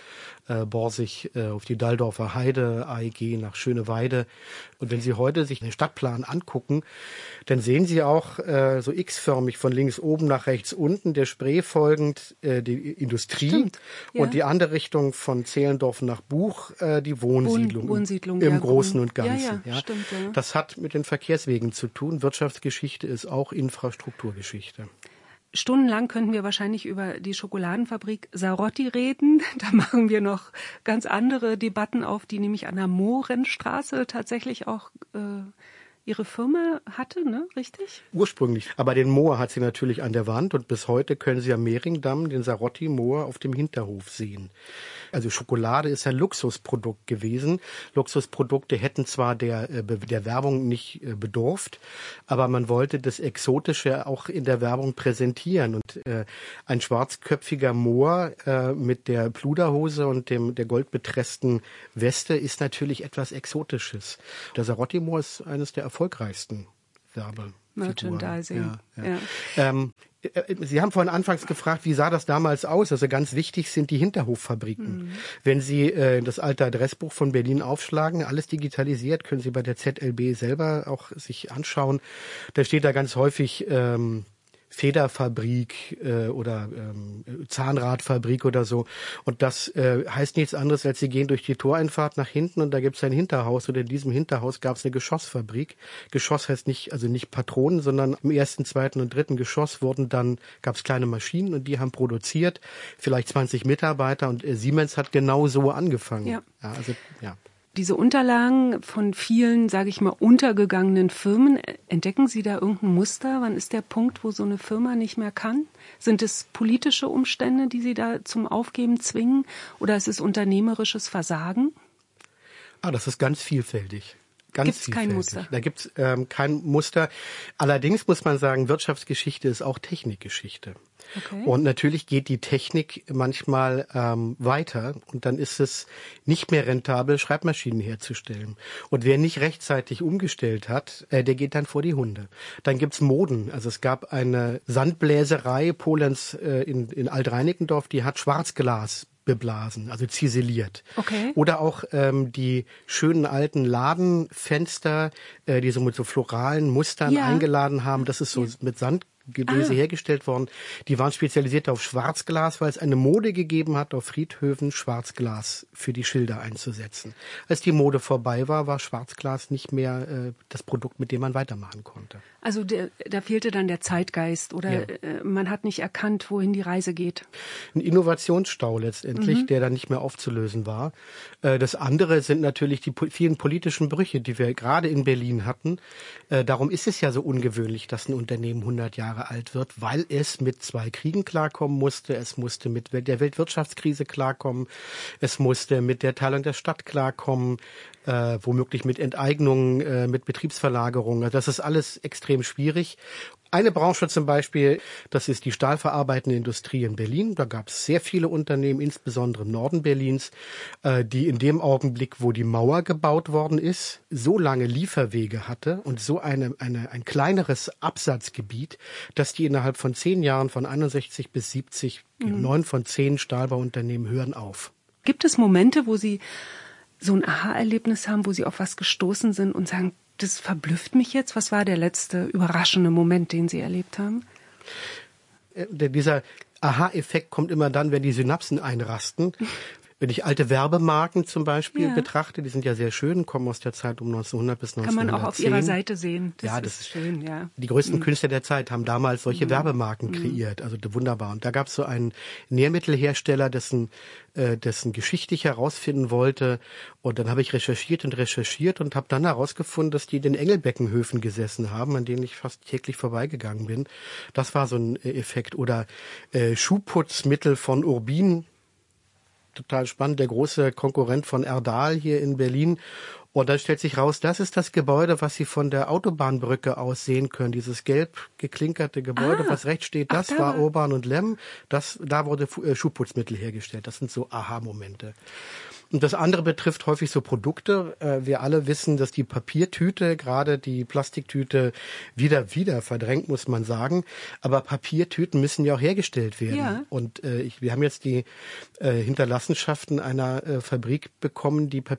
Borsig auf die Dalldorfer Heide, A E G nach Schöneweide. Und wenn Sie heute sich den Stadtplan angucken, dann sehen Sie auch so x-förmig von links oben nach rechts unten, der Spree folgend die Industrie. Stimmt, ja. Und die andere Richtung von Zehlendorf nach Buch die Wohnsiedlung, Wohn- Wohnsiedlung im ja, Großen und Ganzen. Ja, ja, ja. Stimmt, ja. Das hat mit den Verkehrswegen zu tun. Wirtschaftsgeschichte ist auch Infrastrukturgeschichte. Stundenlang könnten wir wahrscheinlich über die Schokoladenfabrik Sarotti reden. Da machen wir noch ganz andere Debatten auf, die nämlich an der Mohrenstraße tatsächlich auch äh, ihre Firma hatte, ne? Richtig? Ursprünglich. Aber den Moor hat sie natürlich an der Wand und bis heute können Sie am Mehringdamm den Sarotti-Moor auf dem Hinterhof sehen. Also Schokolade ist ein Luxusprodukt gewesen. Luxusprodukte hätten zwar der, der Werbung nicht bedurft, aber man wollte das Exotische auch in der Werbung präsentieren. Und äh, ein schwarzköpfiger Moor äh, mit der Pluderhose und dem der goldbetressten Weste ist natürlich etwas Exotisches. Der Sarotti-Moor ist eines der erfolgreichsten Werbe. Merchandising. Ja, ja. Ja. Ähm, Sie haben vorhin anfangs gefragt, wie sah das damals aus? Also ganz wichtig sind die Hinterhoffabriken. Mhm. Wenn Sie äh, das alte Adressbuch von Berlin aufschlagen, alles digitalisiert, können Sie bei der Z L B selber auch sich anschauen. Da steht da ganz häufig ähm, Federfabrik äh, oder ähm, Zahnradfabrik oder so. Und das äh, heißt nichts anderes, als Sie gehen durch die Toreinfahrt nach hinten und da gibt es ein Hinterhaus. Und in diesem Hinterhaus gab es eine Geschossfabrik. Geschoss heißt nicht, also nicht Patronen, sondern im ersten, zweiten und dritten Geschoss wurden dann, gab es kleine Maschinen und die haben produziert, vielleicht zwanzig Mitarbeiter, und äh, Siemens hat genau so angefangen. Ja. Ja, also, ja. Diese Unterlagen von vielen, sage ich mal, untergegangenen Firmen, entdecken Sie da irgendein Muster? Wann ist der Punkt, wo so eine Firma nicht mehr kann? Sind es politische Umstände, die Sie da zum Aufgeben zwingen? Oder ist es unternehmerisches Versagen? Ah, das ist ganz vielfältig. Ganz Gibt's kein Muster? Da gibt es ähm, kein Muster. Allerdings muss man sagen, Wirtschaftsgeschichte ist auch Technikgeschichte. Okay. Und natürlich geht die Technik manchmal ähm, weiter und dann ist es nicht mehr rentabel, Schreibmaschinen herzustellen. Und wer nicht rechtzeitig umgestellt hat, äh, der geht dann vor die Hunde. Dann gibt's Moden. Also es gab eine Sandbläserei Polens äh, in, in Alt-Reinickendorf, die hat Schwarzglas beblasen, also ziseliert. Okay. Oder auch ähm, die schönen alten Ladenfenster, äh, die so mit so floralen Mustern ja. eingeladen haben. Das ist so ja. mit Sand Gebläse ah. hergestellt worden. Die waren spezialisiert auf Schwarzglas, weil es eine Mode gegeben hat, auf Friedhöfen Schwarzglas für die Schilder einzusetzen. Als die Mode vorbei war, war Schwarzglas nicht mehr äh, das Produkt, mit dem man weitermachen konnte. Also der, da fehlte dann der Zeitgeist oder ja. äh, man hat nicht erkannt, wohin die Reise geht. Ein Innovationsstau letztendlich, mhm. der dann nicht mehr aufzulösen war. Äh, das andere sind natürlich die po- vielen politischen Brüche, die wir gerade in Berlin hatten. Äh, darum ist es ja so ungewöhnlich, dass ein Unternehmen hundert Jahre alt wird, weil es mit zwei Kriegen klarkommen musste. Es musste mit der Weltwirtschaftskrise klarkommen. Es musste mit der Teilung der Stadt klarkommen, äh, womöglich mit Enteignungen, äh, mit Betriebsverlagerungen. Also das ist alles extrem schwierig. Eine Branche zum Beispiel, das ist die stahlverarbeitende Industrie in Berlin. Da gab es sehr viele Unternehmen, insbesondere im Norden Berlins, äh, die in dem Augenblick, wo die Mauer gebaut worden ist, so lange Lieferwege hatte und so eine, eine, ein kleineres Absatzgebiet, dass die innerhalb von zehn Jahren von einundsechzig bis siebzig, mhm. neun von zehn Stahlbauunternehmen hören auf. Gibt es Momente, wo Sie so ein Aha-Erlebnis haben, wo Sie auf was gestoßen sind und sagen, das verblüfft mich jetzt? Was war der letzte überraschende Moment, den Sie erlebt haben? Dieser Aha-Effekt kommt immer dann, wenn die Synapsen einrasten. Wenn ich alte Werbemarken zum Beispiel Ja. betrachte, die sind ja sehr schön, kommen aus der Zeit um neunzehnhundert bis Kann neunzehnhundertzehn. man auch auf Ihrer Seite sehen. Das ja, das ist schön, ja. Die größten Mhm. Künstler der Zeit haben damals solche Mhm. Werbemarken Mhm. kreiert, also wunderbar. Und da gab es so einen Nährmittelhersteller, dessen, äh, dessen Geschichte ich herausfinden wollte. Und dann habe ich recherchiert und recherchiert und habe dann herausgefunden, dass die in den Engelbeckenhöfen gesessen haben, an denen ich fast täglich vorbeigegangen bin. Das war so ein äh, Effekt. Oder äh, Schuhputzmittel von Urbin, total spannend, der große Konkurrent von Erdal hier in Berlin. Und dann stellt sich raus, das ist das Gebäude, was Sie von der Autobahnbrücke aus sehen können. Dieses gelb geklinkerte Gebäude, Ah, was rechts steht, das ach, da war war- Urban und Lemm. Das, da wurde Fu- äh, Schuhputzmittel hergestellt. Das sind so Aha-Momente. Und das andere betrifft häufig so Produkte. Äh, wir alle wissen, dass die Papiertüte, gerade die Plastiktüte, wieder wieder verdrängt, muss man sagen. Aber Papiertüten müssen ja auch hergestellt werden. Ja. Und äh, ich, wir haben jetzt die äh, Hinterlassenschaften einer äh, Fabrik bekommen, die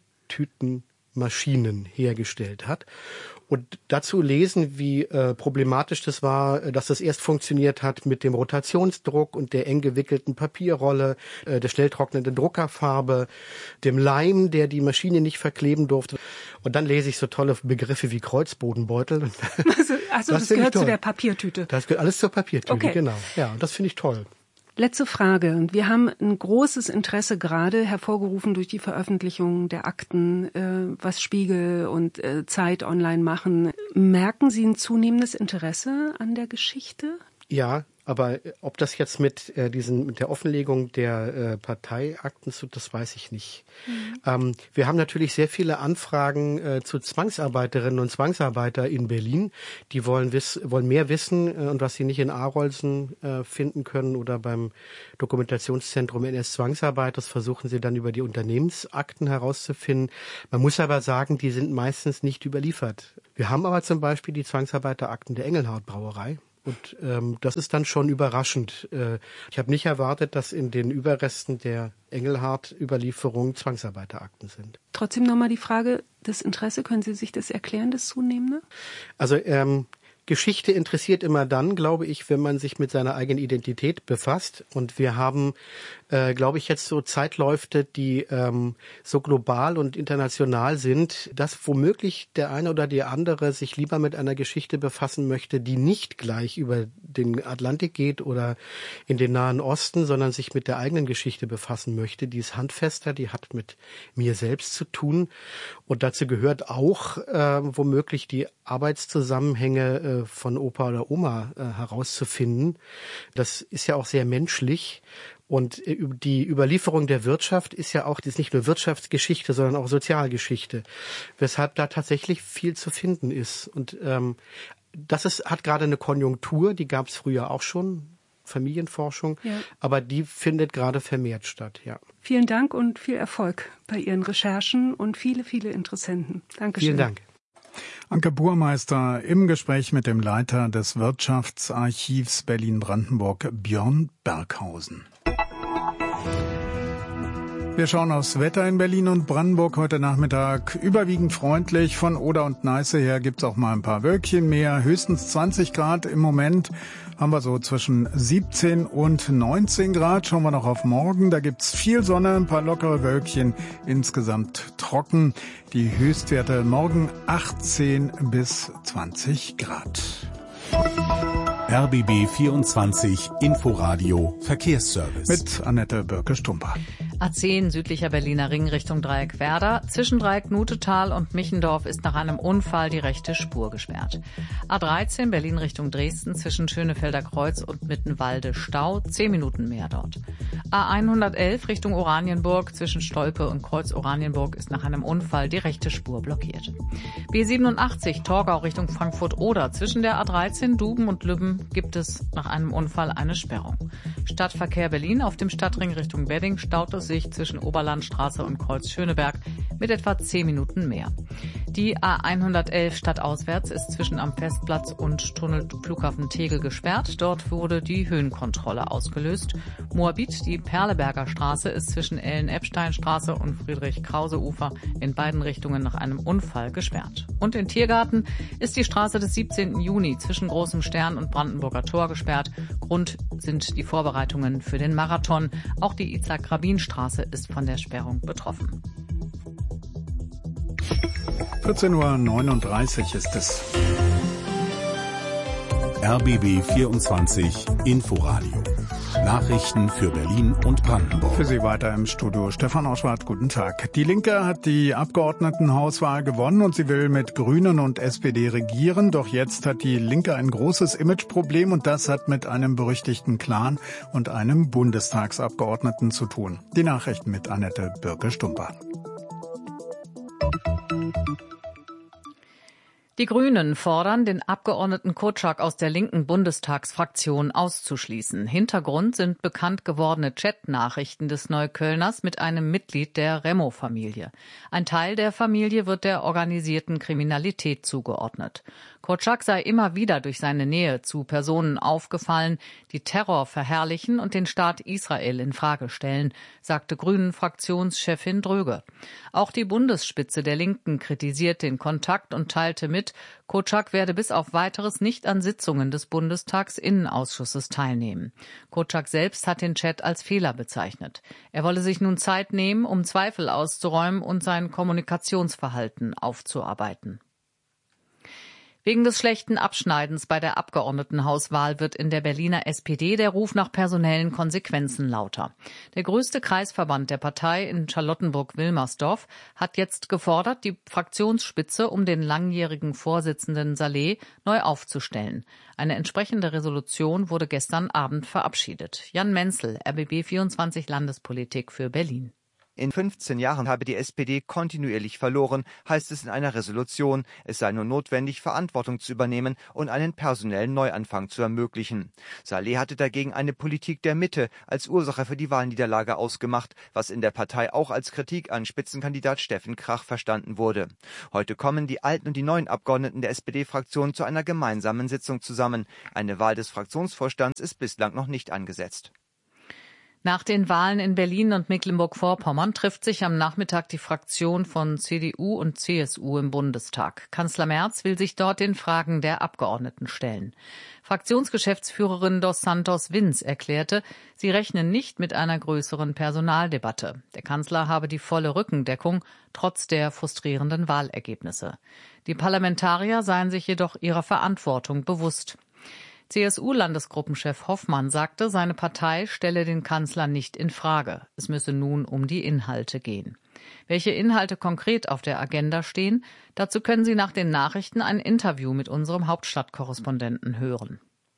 Papiertütenmaschinen hergestellt hat. Und dazu lesen, wie äh, problematisch das war, äh, dass das erst funktioniert hat mit dem Rotationsdruck und der eng gewickelten Papierrolle, äh, der schnell trocknenden Druckerfarbe, dem Leim, der die Maschine nicht verkleben durfte. Und dann lese ich so tolle Begriffe wie Kreuzbodenbeutel. Also, also das, das gehört zu der Papiertüte. Das gehört alles zur Papiertüte, Okay. genau. Ja, und das finde ich toll. Letzte Frage. Wir haben ein großes Interesse gerade hervorgerufen durch die Veröffentlichung der Akten, äh, was Spiegel und äh, Zeit online machen. Merken Sie ein zunehmendes Interesse an der Geschichte? Ja, aber ob das jetzt mit äh, diesen mit der Offenlegung der äh, Parteiakten zu, das weiß ich nicht. Mhm. Ähm, wir haben natürlich sehr viele Anfragen äh, zu Zwangsarbeiterinnen und Zwangsarbeiter in Berlin. Die wollen wiss, wollen mehr wissen äh, und was sie nicht in Arolsen äh, finden können oder beim Dokumentationszentrum N S Zwangsarbeit, das versuchen sie dann über die Unternehmensakten herauszufinden. Man muss aber sagen, die sind meistens nicht überliefert. Wir haben aber zum Beispiel die Zwangsarbeiterakten der Engelhardt Brauerei. Und ähm, das ist dann schon überraschend. Äh, ich habe nicht erwartet, dass in den Überresten der Engelhardt-Überlieferung Zwangsarbeiterakten sind. Trotzdem nochmal die Frage, das Interesse, können Sie sich das erklären, das zunehmende? Also ähm, Geschichte interessiert immer dann, glaube ich, wenn man sich mit seiner eigenen Identität befasst. Und wir haben, äh, glaube ich, jetzt so Zeitläufe, die ähm, so global und international sind, dass womöglich der eine oder die andere sich lieber mit einer Geschichte befassen möchte, die nicht gleich über den Atlantik geht oder in den Nahen Osten, sondern sich mit der eigenen Geschichte befassen möchte. Die ist handfester, die hat mit mir selbst zu tun. Und dazu gehört auch äh, womöglich die Arbeitszusammenhänge äh, von Opa oder Oma äh, herauszufinden. Das ist ja auch sehr menschlich. Und äh, die Überlieferung der Wirtschaft ist ja auch, das ist nicht nur Wirtschaftsgeschichte, sondern auch Sozialgeschichte, weshalb da tatsächlich viel zu finden ist. Und ähm, das ist, hat gerade eine Konjunktur, die gab es früher auch schon, Familienforschung, ja. Aber die findet gerade vermehrt statt, ja. Vielen Dank und viel Erfolg bei Ihren Recherchen und viele, viele Interessenten. Dankeschön. Vielen Dank. Anke Burmeister im Gespräch mit dem Leiter des Wirtschaftsarchivs Berlin-Brandenburg, Björn Berghausen. Wir schauen aufs Wetter in Berlin und Brandenburg heute Nachmittag. Überwiegend freundlich. Von Oder und Neiße her gibt's auch mal ein paar Wölkchen mehr. Höchstens zwanzig Grad im Moment. Haben wir so zwischen siebzehn und neunzehn Grad. Schauen wir noch auf morgen. Da gibt's viel Sonne, ein paar lockere Wölkchen. Insgesamt trocken. Die Höchstwerte morgen achtzehn bis zwanzig Grad. R B B vierundzwanzig Inforadio Verkehrsservice. Mit Annette Börke-Stumper. A zehn südlicher Berliner Ring Richtung Dreieck Werder. Zwischen Dreieck Nutetal und Michendorf ist nach einem Unfall die rechte Spur gesperrt. A dreizehn Berlin Richtung Dresden zwischen Schönefelder Kreuz und Mittenwalde Stau. Zehn Minuten mehr dort. A hundertelf Richtung Oranienburg zwischen Stolpe und Kreuz Oranienburg ist nach einem Unfall die rechte Spur blockiert. B siebenundachtzig Torgau Richtung Frankfurt-Oder zwischen der A dreizehn Duben und Lübben gibt es nach einem Unfall eine Sperrung. Stadtverkehr Berlin auf dem Stadtring Richtung Wedding staut es sich zwischen Oberlandstraße und Kreuz Schöneberg mit etwa zehn Minuten mehr. Die A hundertelf stadtauswärts ist zwischen am Festplatz und Tunnel Flughafen Tegel gesperrt. Dort wurde die Höhenkontrolle ausgelöst. Moabit, die Perleberger Straße, ist zwischen Ellen-Epstein-Straße und Friedrich-Krause-Ufer in beiden Richtungen nach einem Unfall gesperrt. Und in Tiergarten ist die Straße des siebzehnten Juni zwischen Großem Stern und Brandenburger Tor gesperrt. Grund sind die Vorbereitungen für den Marathon. Auch die Itzhak-Rabin-Straße ist von der Sperrung betroffen. vierzehn Uhr neununddreißig ist es. R B B vierundzwanzig Inforadio. Nachrichten für Berlin und Brandenburg. Für Sie weiter im Studio Stefan Oschwart. Guten Tag. Die Linke hat die Abgeordnetenhauswahl gewonnen und sie will mit Grünen und S P D regieren. Doch jetzt hat die Linke ein großes Imageproblem und das hat mit einem berüchtigten Clan und einem Bundestagsabgeordneten zu tun. Die Nachrichten mit Annette Birke-Stumper. Die Grünen fordern, den Abgeordneten Kotschak aus der linken Bundestagsfraktion auszuschließen. Hintergrund sind bekannt gewordene Chat-Nachrichten des Neuköllners mit einem Mitglied der Remo-Familie. Ein Teil der Familie wird der organisierten Kriminalität zugeordnet. Kotschak sei immer wieder durch seine Nähe zu Personen aufgefallen, die Terror verherrlichen und den Staat Israel in Frage stellen, sagte Grünen-Fraktionschefin Dröge. Auch die Bundesspitze der Linken kritisiert den Kontakt und teilte mit, Kotschak werde bis auf Weiteres nicht an Sitzungen des Bundestagsinnenausschusses teilnehmen. Kotschak selbst hat den Chat als Fehler bezeichnet. Er wolle sich nun Zeit nehmen, um Zweifel auszuräumen und sein Kommunikationsverhalten aufzuarbeiten. Wegen des schlechten Abschneidens bei der Abgeordnetenhauswahl wird in der Berliner S P D der Ruf nach personellen Konsequenzen lauter. Der größte Kreisverband der Partei in Charlottenburg-Wilmersdorf hat jetzt gefordert, die Fraktionsspitze um den langjährigen Vorsitzenden Saleh neu aufzustellen. Eine entsprechende Resolution wurde gestern Abend verabschiedet. Jan Menzel, R B B vierundzwanzig Landespolitik für Berlin. In fünfzehn Jahren habe die S P D kontinuierlich verloren, heißt es in einer Resolution. Es sei nur notwendig, Verantwortung zu übernehmen und einen personellen Neuanfang zu ermöglichen. Saleh hatte dagegen eine Politik der Mitte als Ursache für die Wahlniederlage ausgemacht, was in der Partei auch als Kritik an Spitzenkandidat Steffen Krach verstanden wurde. Heute kommen die alten und die neuen Abgeordneten der S P D-Fraktion zu einer gemeinsamen Sitzung zusammen. Eine Wahl des Fraktionsvorstands ist bislang noch nicht angesetzt. Nach den Wahlen in Berlin und Mecklenburg-Vorpommern trifft sich am Nachmittag die Fraktion von C D U und C S U im Bundestag. Kanzler Merz will sich dort den Fragen der Abgeordneten stellen. Fraktionsgeschäftsführerin Dos Santos Vinz erklärte, sie rechnen nicht mit einer größeren Personaldebatte. Der Kanzler habe die volle Rückendeckung, trotz der frustrierenden Wahlergebnisse. Die Parlamentarier seien sich jedoch ihrer Verantwortung bewusst. C S U-Landesgruppenchef Hoffmann sagte, seine Partei stelle den Kanzler nicht in Frage. Es müsse nun um die Inhalte gehen. Welche Inhalte konkret auf der Agenda stehen, dazu können Sie nach den Nachrichten ein Interview mit unserem Hauptstadtkorrespondenten hören.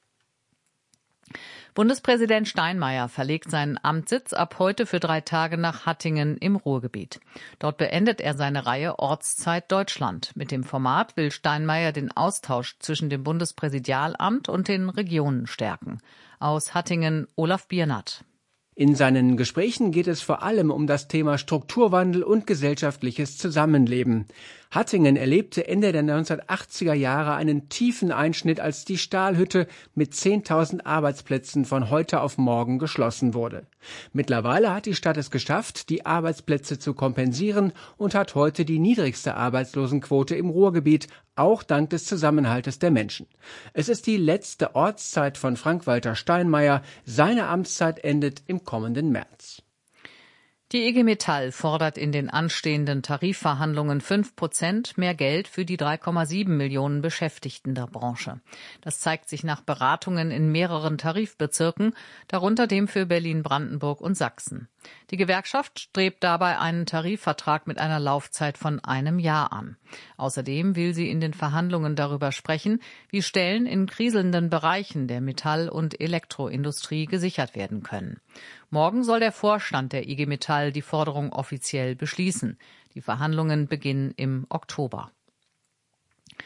Bundespräsident Steinmeier verlegt seinen Amtssitz ab heute für drei Tage nach Hattingen im Ruhrgebiet. Dort beendet er seine Reihe Ortszeit Deutschland. Mit dem Format will Steinmeier den Austausch zwischen dem Bundespräsidialamt und den Regionen stärken. Aus Hattingen Olaf Biernat. In seinen Gesprächen geht es vor allem um das Thema Strukturwandel und gesellschaftliches Zusammenleben. Hattingen erlebte Ende der neunzehnhundertachtziger Jahre einen tiefen Einschnitt, als die Stahlhütte mit zehntausend Arbeitsplätzen von heute auf morgen geschlossen wurde. Mittlerweile hat die Stadt es geschafft, die Arbeitsplätze zu kompensieren und hat heute die niedrigste Arbeitslosenquote im Ruhrgebiet, auch dank des Zusammenhaltes der Menschen. Es ist die letzte Ortszeit von Frank-Walter Steinmeier. Seine Amtszeit endet im kommenden März. Die I G Metall fordert in den anstehenden Tarifverhandlungen fünf Prozent mehr Geld für die drei Komma sieben Millionen Beschäftigten der Branche. Das zeigt sich nach Beratungen in mehreren Tarifbezirken, darunter dem für Berlin, Brandenburg und Sachsen. Die Gewerkschaft strebt dabei einen Tarifvertrag mit einer Laufzeit von einem Jahr an. Außerdem will sie in den Verhandlungen darüber sprechen, wie Stellen in kriselnden Bereichen der Metall- und Elektroindustrie gesichert werden können. Morgen soll der Vorstand der I G Metall die Forderung offiziell beschließen. Die Verhandlungen beginnen im Oktober.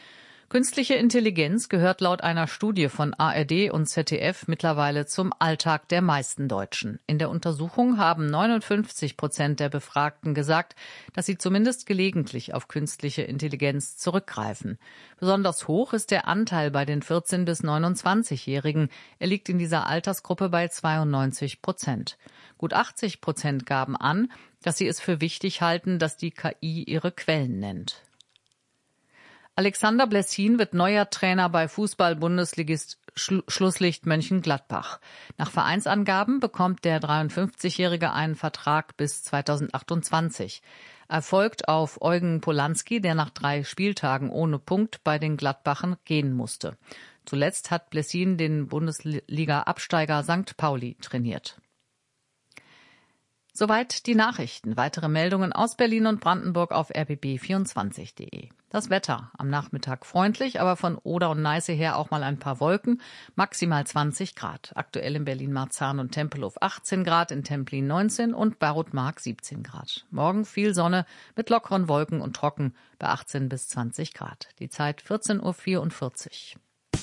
Künstliche Intelligenz gehört laut einer Studie von A R D und Z D F mittlerweile zum Alltag der meisten Deutschen. In der Untersuchung haben neunundfünfzig Prozent der Befragten gesagt, dass sie zumindest gelegentlich auf künstliche Intelligenz zurückgreifen. Besonders hoch ist der Anteil bei den vierzehn- bis neunundzwanzigjährigen. Er liegt in dieser Altersgruppe bei zweiundneunzig Prozent. Gut achtzig Prozent gaben an, dass sie es für wichtig halten, dass die K I ihre Quellen nennt. Alexander Blessin wird neuer Trainer bei Fußball-Bundesligist Schlu- Schlusslicht Mönchengladbach. Nach Vereinsangaben bekommt der dreiundfünfzigjährige einen Vertrag bis zweitausendachtundzwanzig. Er folgt auf Eugen Polanski, der nach drei Spieltagen ohne Punkt bei den Gladbachern gehen musste. Zuletzt hat Blessin den Bundesliga-Absteiger Sankt Pauli trainiert. Soweit die Nachrichten. Weitere Meldungen aus Berlin und Brandenburg auf r b b vierundzwanzig punkt de. Das Wetter am Nachmittag freundlich, aber von Oder und Neiße her auch mal ein paar Wolken, maximal zwanzig Grad. Aktuell in Berlin-Marzahn und Tempelhof achtzehn Grad, in Templin neunzehn und Barutmark siebzehn Grad. Morgen viel Sonne mit lockeren Wolken und trocken bei achtzehn bis zwanzig Grad. Die Zeit vierzehn Uhr vierundvierzig.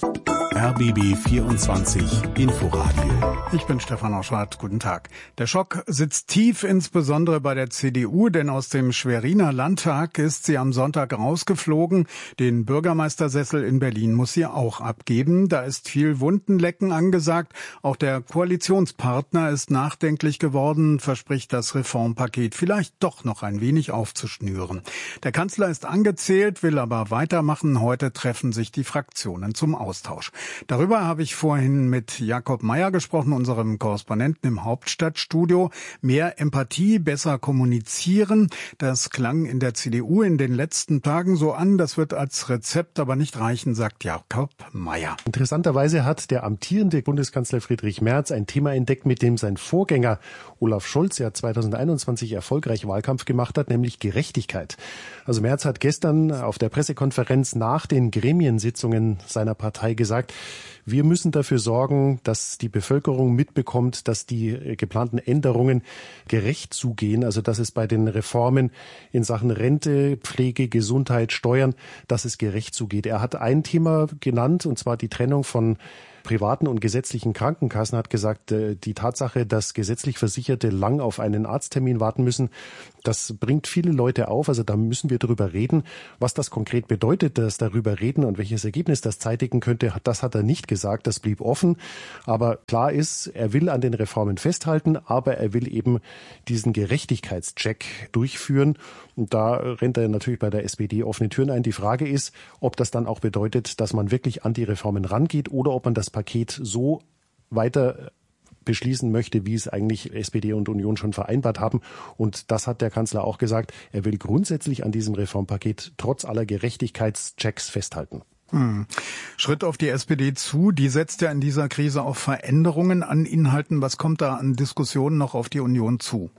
R B B vierundzwanzig Inforadio. Ich bin Stefan Oschwart. Guten Tag. Der Schock sitzt tief, insbesondere bei der C D U, denn aus dem Schweriner Landtag ist sie am Sonntag rausgeflogen. Den Bürgermeistersessel in Berlin muss sie auch abgeben. Da ist viel Wundenlecken angesagt. Auch der Koalitionspartner ist nachdenklich geworden, verspricht das Reformpaket vielleicht doch noch ein wenig aufzuschnüren. Der Kanzler ist angezählt, will aber weitermachen. Heute treffen sich die Fraktionen zum Austausch. Darüber habe ich vorhin mit Jakob Meyer gesprochen, unserem Korrespondenten im Hauptstadtstudio. Mehr Empathie, besser kommunizieren, das klang in der C D U in den letzten Tagen so an. Das wird als Rezept aber nicht reichen, sagt Jakob Meyer. Interessanterweise hat der amtierende Bundeskanzler Friedrich Merz ein Thema entdeckt, mit dem sein Vorgänger Olaf Scholz ja zweitausendeinundzwanzig erfolgreich Wahlkampf gemacht hat, nämlich Gerechtigkeit. Also Merz hat gestern auf der Pressekonferenz nach den Gremiensitzungen seiner Partei gesagt, wir müssen dafür sorgen, dass die Bevölkerung mitbekommt, dass die geplanten Änderungen gerecht zugehen, also dass es bei den Reformen in Sachen Rente, Pflege, Gesundheit, Steuern, dass es gerecht zugeht. Er hat ein Thema genannt, und zwar die Trennung von privaten und gesetzlichen Krankenkassen, hat gesagt, die Tatsache, dass gesetzlich Versicherte lang auf einen Arzttermin warten müssen, das bringt viele Leute auf. Also da müssen wir darüber reden. Was das konkret bedeutet, dass darüber reden und welches Ergebnis das zeitigen könnte, das hat er nicht gesagt. Das blieb offen. Aber klar ist, er will an den Reformen festhalten, aber er will eben diesen Gerechtigkeitscheck durchführen. Und da rennt er natürlich bei der S P D offene Türen ein. Die Frage ist, ob das dann auch bedeutet, dass man wirklich an die Reformen rangeht oder ob man das Paket so weiter beschließen möchte, wie es eigentlich S P D und Union schon vereinbart haben. Und das hat der Kanzler auch gesagt. Er will grundsätzlich an diesem Reformpaket trotz aller Gerechtigkeitschecks festhalten. Hm. Schritt auf die S P D zu, die setzt ja in dieser Krise auf Veränderungen an Inhalten. Was kommt da an Diskussionen noch auf die Union zu?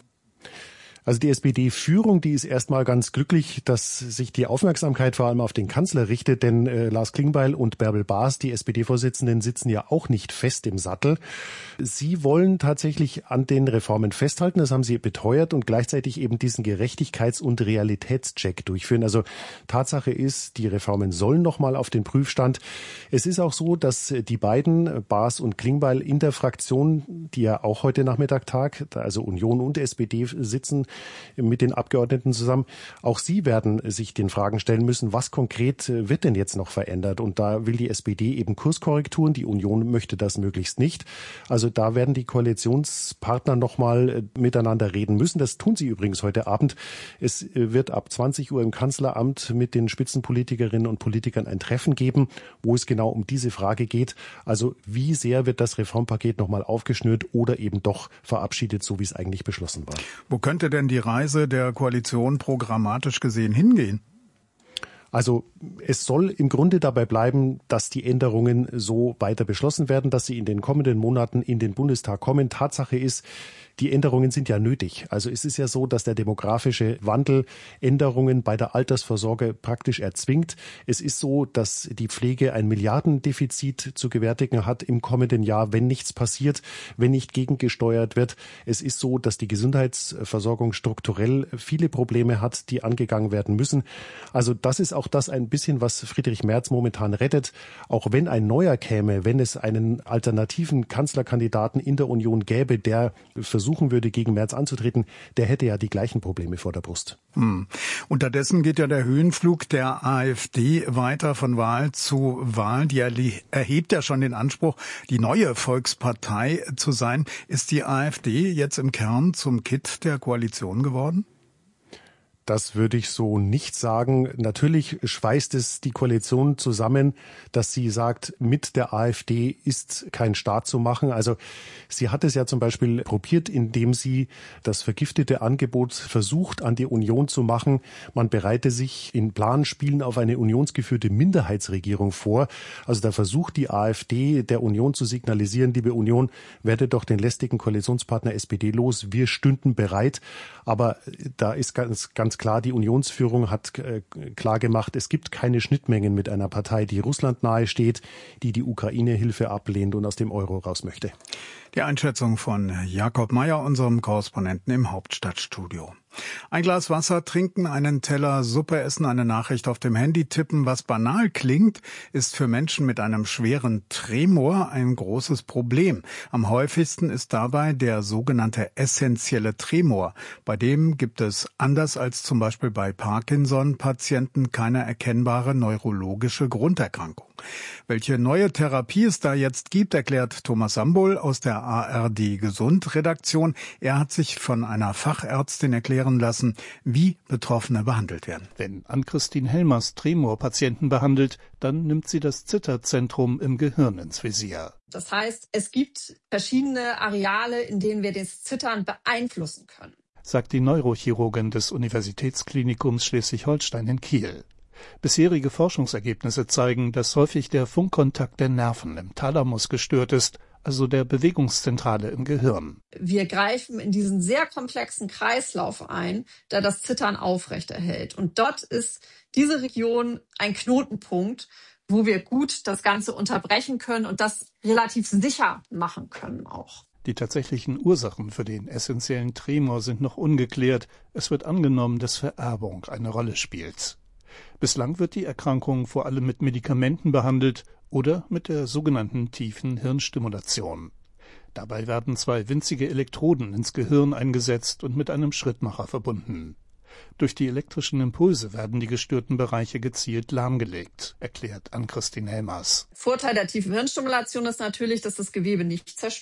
Also die S P D-Führung, die ist erstmal ganz glücklich, dass sich die Aufmerksamkeit vor allem auf den Kanzler richtet, denn äh, Lars Klingbeil und Bärbel Baas, die S P D-Vorsitzenden, sitzen ja auch nicht fest im Sattel. Sie wollen tatsächlich an den Reformen festhalten, das haben sie beteuert, und gleichzeitig eben diesen Gerechtigkeits- und Realitätscheck durchführen. Also Tatsache ist, die Reformen sollen nochmal auf den Prüfstand. Es ist auch so, dass die beiden, Baas und Klingbeil, in der Fraktion, die ja auch heute Nachmittag tagt, also Union und S P D sitzen, mit den Abgeordneten zusammen. Auch sie werden sich den Fragen stellen müssen, was konkret wird denn jetzt noch verändert? Und da will die S P D eben Kurskorrekturen. Die Union möchte das möglichst nicht. Also da werden die Koalitionspartner nochmal miteinander reden müssen. Das tun sie übrigens heute Abend. Es wird ab zwanzig Uhr im Kanzleramt mit den Spitzenpolitikerinnen und Politikern ein Treffen geben, wo es genau um diese Frage geht. Also wie sehr wird das Reformpaket nochmal aufgeschnürt oder eben doch verabschiedet, so wie es eigentlich beschlossen war? Wo könnte denn die Reise der Koalition programmatisch gesehen hingehen? Also es soll im Grunde dabei bleiben, dass die Änderungen so weiter beschlossen werden, dass sie in den kommenden Monaten in den Bundestag kommen. Tatsache ist, die Änderungen sind ja nötig. Also es ist ja so, dass der demografische Wandel Änderungen bei der Altersvorsorge praktisch erzwingt. Es ist so, dass die Pflege ein Milliardendefizit zu gewärtigen hat im kommenden Jahr, wenn nichts passiert, wenn nicht gegengesteuert wird. Es ist so, dass die Gesundheitsversorgung strukturell viele Probleme hat, die angegangen werden müssen. Also das ist auch das ein bisschen, was Friedrich Merz momentan rettet. Auch wenn ein neuer käme, wenn es einen alternativen Kanzlerkandidaten in der Union gäbe, der versuchen würde, gegen Merz anzutreten, der hätte ja die gleichen Probleme vor der Brust. Hm. Unterdessen geht ja der Höhenflug der AfD weiter von Wahl zu Wahl. Die erhebt ja schon den Anspruch, die neue Volkspartei zu sein. Ist die AfD jetzt im Kern zum Kitt der Koalition geworden? Das würde ich so nicht sagen. Natürlich schweißt es die Koalition zusammen, dass sie sagt, mit der AfD ist kein Staat zu machen. Also sie hat es ja zum Beispiel probiert, indem sie das vergiftete Angebot versucht, an die Union zu machen. Man bereite sich in Planspielen auf eine unionsgeführte Minderheitsregierung vor. Also da versucht die AfD der Union zu signalisieren, liebe Union, werdet doch den lästigen Koalitionspartner S P D los. Wir stünden bereit. Aber da ist ganz, ganz klar, die Unionsführung hat äh, klar gemacht, es gibt keine Schnittmengen mit einer Partei, die Russland nahe steht, die die Ukraine-Hilfe ablehnt und aus dem Euro raus möchte. Die Einschätzung von Jakob Meyer, unserem Korrespondenten im Hauptstadtstudio. Ein Glas Wasser trinken, einen Teller Suppe essen, eine Nachricht auf dem Handy tippen. Was banal klingt, ist für Menschen mit einem schweren Tremor ein großes Problem. Am häufigsten ist dabei der sogenannte essentielle Tremor. Bei dem gibt es, anders als zum Beispiel bei Parkinson-Patienten, keine erkennbare neurologische Grunderkrankung. Welche neue Therapie es da jetzt gibt, erklärt Thomas Sambol aus der A R D-Gesund-Redaktion. Er hat sich von einer Fachärztin erklären lassen, wie Betroffene behandelt werden. Wenn Ann-Christine Helmers Tremor-Patienten behandelt, dann nimmt sie das Zitterzentrum im Gehirn ins Visier. Das heißt, es gibt verschiedene Areale, in denen wir das Zittern beeinflussen können, sagt die Neurochirurgin des Universitätsklinikums Schleswig-Holstein in Kiel. Bisherige Forschungsergebnisse zeigen, dass häufig der Funkkontakt der Nerven im Thalamus gestört ist, also der Bewegungszentrale im Gehirn. Wir greifen in diesen sehr komplexen Kreislauf ein, der das Zittern aufrechterhält. Und dort ist diese Region ein Knotenpunkt, wo wir gut das Ganze unterbrechen können und das relativ sicher machen können auch. Die tatsächlichen Ursachen für den essentiellen Tremor sind noch ungeklärt. Es wird angenommen, dass Vererbung eine Rolle spielt. Bislang wird die Erkrankung vor allem mit Medikamenten behandelt oder mit der sogenannten tiefen Hirnstimulation. Dabei werden zwei winzige Elektroden ins Gehirn eingesetzt und mit einem Schrittmacher verbunden. Durch die elektrischen Impulse werden die gestörten Bereiche gezielt lahmgelegt, erklärt Ann-Christine Helmers. Vorteil der tiefen Hirnstimulation ist natürlich, dass das Gewebe nicht zerstört